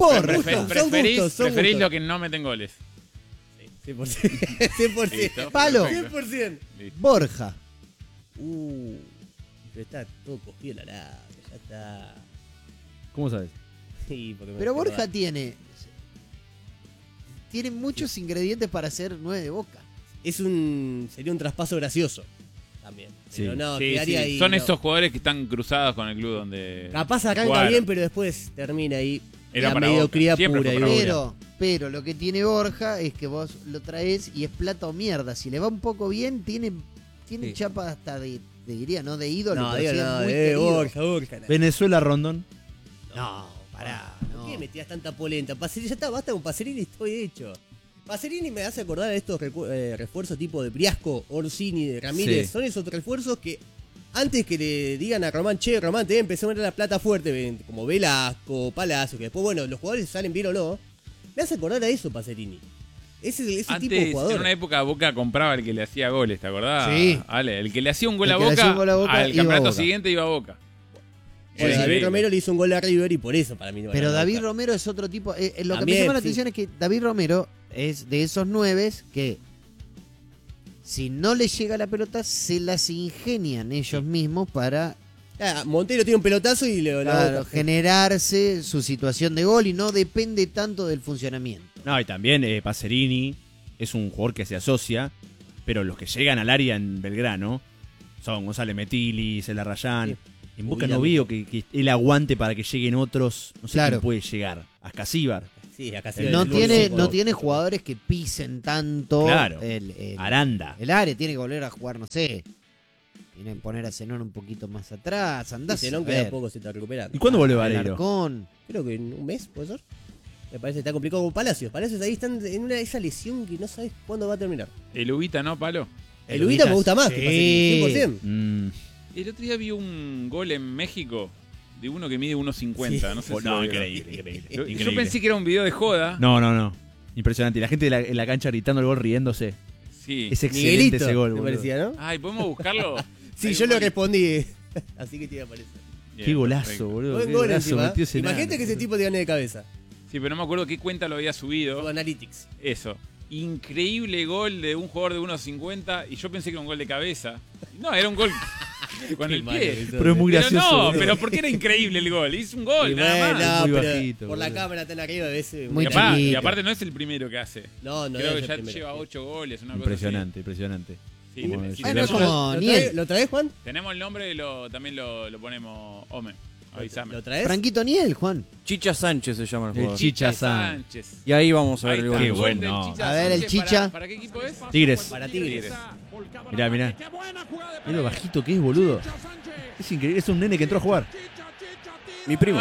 Preferís son lo gustos. que no meten goles. 100%. 100%. Listo, Palo. perfecto. 100%. Listo. Borja. Pero está todo cogido la larga. Ya está. ¿Cómo sabes? Sí, porque me Pero acuerdo. Borja tiene muchos ingredientes para ser 9 de Boca. Sería un traspaso gracioso. También. Sí. Pero no, Sí, quedaría sí. ahí. Son no. esos jugadores que están cruzados con el club donde. Capaz arranca jugaron. bien, pero después termina ahí. Era la para mediocridad Boca. Siempre pura y fue para dura. Pero lo que tiene Borja es que vos lo traes y es plata o mierda. Si le va un poco bien, tiene Sí. chapa hasta de diría, no de ídolo, No, pero digo, sí es no, muy querido. Borja. Venezuela, Rondón. No, pará. ¿Por No. qué metías tanta polenta? Pacerini, ya está, basta con Pacerini, estoy hecho. Pacerini me hace acordar de estos refuerzos tipo de Briasco, Orsini, de Ramírez. Sí. Son esos refuerzos que antes que le digan a Román, che, Román, te empezó a meter la plata fuerte, como Velasco, Palacio, que después, bueno, los jugadores salen bien o no. Me hace acordar a eso, Pacerini. Ese Antes, tipo de jugador. en una época Boca compraba el que le hacía goles, ¿te acordás? Sí. Ale, el que le hacía un gol El a que le hacía Boca, un gol a Boca, al iba a campeonato Boca. siguiente iba a Boca. Bueno, Sí, David sí. Romero le hizo un gol a River y por eso para mí no Pero ganó David Boca. Romero es otro tipo. Lo que me También, llama la sí. atención es que David Romero es de esos 9 que si no les llega la pelota, se las ingenian ellos mismos para Montero tiene un pelotazo y le claro, generarse su situación de gol y no depende tanto del funcionamiento. No, y también Pacerini es un jugador que se asocia, pero los que llegan al área en Belgrano son González Metili, Cela Rayán. Sí. En Boca no veo que él aguante para que lleguen otros. No sé Claro. quién puede llegar. Ascasíbar, Sí, acá sí No el tiene, Luis, no tiene jugadores que pisen tanto Claro. el Aranda. área. Tiene que volver a jugar, no sé. Tienen que poner a Zenón un poquito más atrás. Andás Zenón a que de a ver. poco se está recuperando. ¿Y cuándo vuelve Valero? Alarcón. Creo que en un mes, ¿puede ser? Me parece que está complicado con Palacios. Palacios ahí están en esa lesión que no sabes cuándo va a terminar. El Ubita, ¿no, Palo? El Ubita me gusta más sí. que Pacerini, 100%. Mm, El otro día vi un gol en México de uno que mide 1.50. No sé si lo vieron. increíble. Yo pensé que era un video de joda. No. Impresionante. Y la gente en la cancha gritando el gol riéndose. Sí. Es excelente Miguelito, ese gol, me boludo. parecía, ¿no? Ay, ¿podemos buscarlo? Sí, Hay yo un le gol. respondí. Así que te iba a aparecer. Bien, Qué golazo, perfecto. boludo. Buen Qué gol golazo encima. metió ese Imagínate enano. que ese tipo te gane de cabeza. Sí, pero no me acuerdo qué cuenta lo había subido. Todo Analytics. Eso. Increíble gol de un jugador de 1.50 y yo pensé que era un gol de cabeza. No, era un gol con el malo pie. que sos. Pero es muy Pero gracioso. no, boludo. pero porque era increíble el gol. Hizo un gol, Y nada bueno, más. Muy pero bajito, por la boludo. cámara tan arriba a veces. Muy Y aparte, chiquito. y aparte no es el primero que hace. No, no Creo es que el ya primero. lleva 8 goles, una Impresionante, impresionante. cosa así. Sí, Como sí, el- Bueno, es como Niel. ¿Lo traes, Juan? tenemos el nombre y también lo ponemos Ome. Avísame. ¿Lo traes? Franquito Niel, Juan. Chicha Sánchez se llama el El jugador. Chicha San. Sánchez. Y ahí vamos a ver Ahí el está, gol. Qué gol bueno. del Chicha A ver, el Sánchez. Chicha. ¿Para qué equipo es? Tigres. Para Tigres. Mirá. Mirá lo bajito que es, boludo. Es increíble. Es un nene que entró a jugar. Mi primo.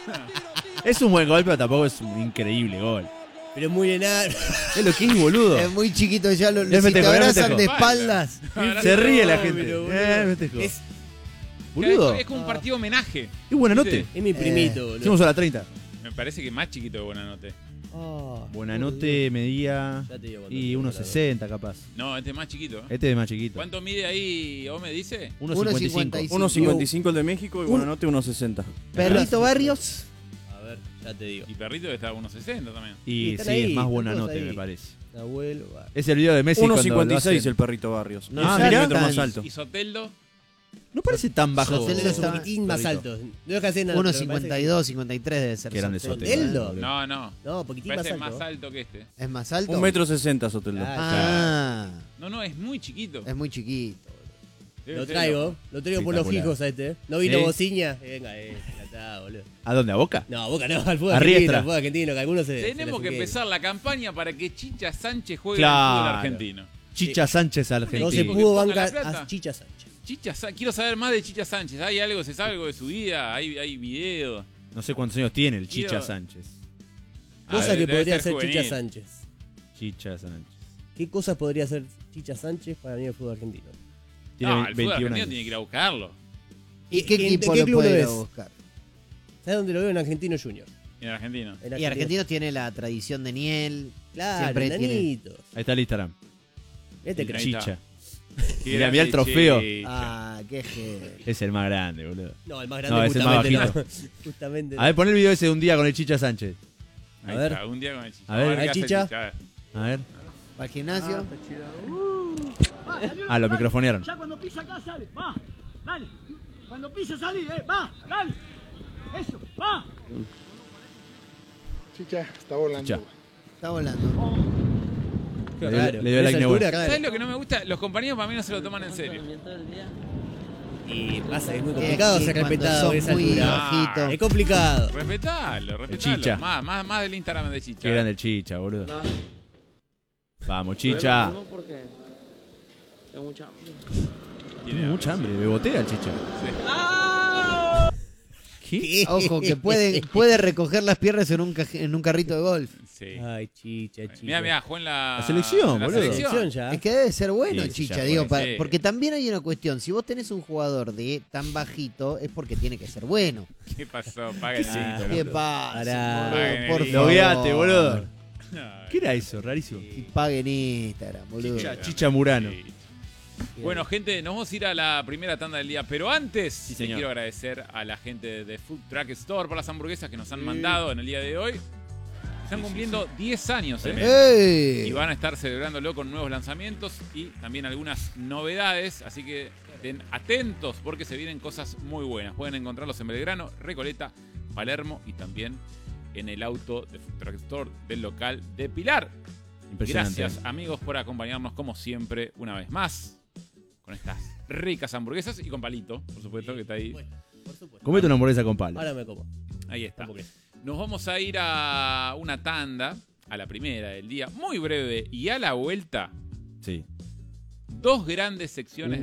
Es un buen gol, pero tampoco es un increíble gol. Pero es muy enano. Es lo que es, boludo. Es muy chiquito ya. Ya Si te festejo, ya abrazan festejo. de espaldas. Se ríe la No, gente. pero, boludo, Festejo. Es, Boludo. Es como un partido homenaje. Es buena note. ¿Viste? es mi primito, boludo. Hicimos a la 30. Me parece que más chiquito de Buenanote. Oh, Buena note medía. Ya te digo cuánto Y mide, 1.60 capaz. No, este es más chiquito. ¿eh? Este es más chiquito. ¿Cuánto mide ahí, Ome dice? 1.55. 1.55 el de México y Buenanote 1.60. Perrito Barrios. A ver, ya te digo. Y Perrito está a 1.60 también. Y están sí, ahí, es más están buena todos note, ahí. me parece. Abuelo, va. Es el video de Messi. cuando lo 1.56 hacen. el perrito Barrios. No, 10 ah, mirá. centímetros más Tan- alto. ¿Y Soteldo? No parece tan bajo. Soteldo Soteldo es un está- poquitín más Perrito. alto. No deja de ser nada. pero me parece 1.52, 53 debe ser. Qué grande Soteldo. Soteldo. ¿Soteldo? No. No, poquitín más Parece alto. más alto que este. ¿Es más alto? 1.60 m Soteldo. Ah, Ah, No, es muy chiquito. es muy chiquito. Debe Lo ser traigo por los Espectacular. hijos a este. ¿No vino Sí. Bociña? Venga, ya está, bolulo. ¿A dónde? ¿A Boca? No, Boca no, al fútbol A argentino, Riestra. al fútbol argentino, que algunos se Tenemos se que les empezar la campaña para que Chicha Sánchez juegue Claro. al fútbol argentino. Chicha Sánchez No argentino. se Porque pudo ponga la bancar plata. a Chicha Sánchez. Quiero saber más de Chicha Sánchez. ¿Hay algo, se sabe algo de su vida? ¿Hay videos? No sé cuántos años tiene el Chicha Quiero- Sánchez. Cosa ver, que debe podría ser hacer juvenil. Chicha Sánchez. Chicha Sánchez. ¿Qué cosas podría hacer Chicha Sánchez para venir al fútbol argentino? Tiene No, el fútbol 21 argentino años. tiene que ir a buscarlo. ¿Y qué ¿En equipo qué lo club puede lo ir a ves? buscar? ¿Sabes dónde lo veo? En Argentino Junior. En Argentina. En Y Argentinos tiene la tradición de Niel. Claro, siempre tiene- nanito. Ahí está el Instagram. Este Ahí creo. está. Chicha. Qué Mirá, grande mirá el trofeo. Chicha. Ah, qué genial. Es el más grande, boludo. No, el más No, grande es el más justamente bajito. no. Justamente A ver, pon el video ese de un día con el Chicha Sánchez. Ahí A ver. está, un día con el Chicha. A ver, qué ¿hay hace el Chicha? A ver. A ver. ¿Para el gimnasio? Ah, lo microfonearon. Ya cuando pisa acá sale, va, dale. Cuando pisa salí, va, dale. Eso, va. Chicha, está volando. Chicha. Está volando. Qué Le- raro. le dio Esa like altura, Neuer. raro. ¿Sabes lo que no me gusta? Los compañeros para mí no se lo toman en serio. Y pasa que es muy Que- complicado que ser cuando respetado sos a esa muy altura. bajito. Es complicado. Respetalo. Chicha. Más del Instagram de Chicha. Qué grande el Chicha, boludo. Vamos, Chicha. Tiene mucha hambre. Bebotea el Chicha. Sí. Qué ¿Qué? Ojo, que puede recoger las piernas en un carrito de golf. Sí. Ay, chicha. Mirá, jugó en la selección, la boludo. Selección ya. Es que debe ser bueno, Sí, Chicha, ya digo, fue. Sí. porque también hay una cuestión. Si vos tenés un jugador de tan bajito, es porque tiene que ser bueno. ¿Qué pasó? Paguen el ¿Qué Instagram. pasa? Pará. boludo? Por Lo favor. guiate, boludo. Ay, ¿Qué era eso? Rarísimo. Y paguen Instagram, boludo. Chicha Murano. sí. Bueno, gente, nos vamos a ir a la primera tanda del día, pero antes señor. quiero agradecer a la gente de Food Truck Store por las hamburguesas que nos han mandado en el día de hoy. Están cumpliendo 10 años, ¡Ey! y van a estar celebrándolo con nuevos lanzamientos y también algunas novedades, así que estén atentos porque se vienen cosas muy buenas. Pueden encontrarlos en Belgrano, Recoleta, Palermo y también en el auto de Food Truck Store del local de Pilar. Impresionante. Gracias, amigos, por acompañarnos como siempre una vez más con estas ricas hamburguesas y con Palito, por supuesto, que está ahí. Por supuesto. Comete una hamburguesa con palo. Ahora me como. Ahí está. ¿Cómo que? Nos vamos a ir a una tanda, a la primera del día, muy breve, y a la vuelta, Sí. 2 grandes secciones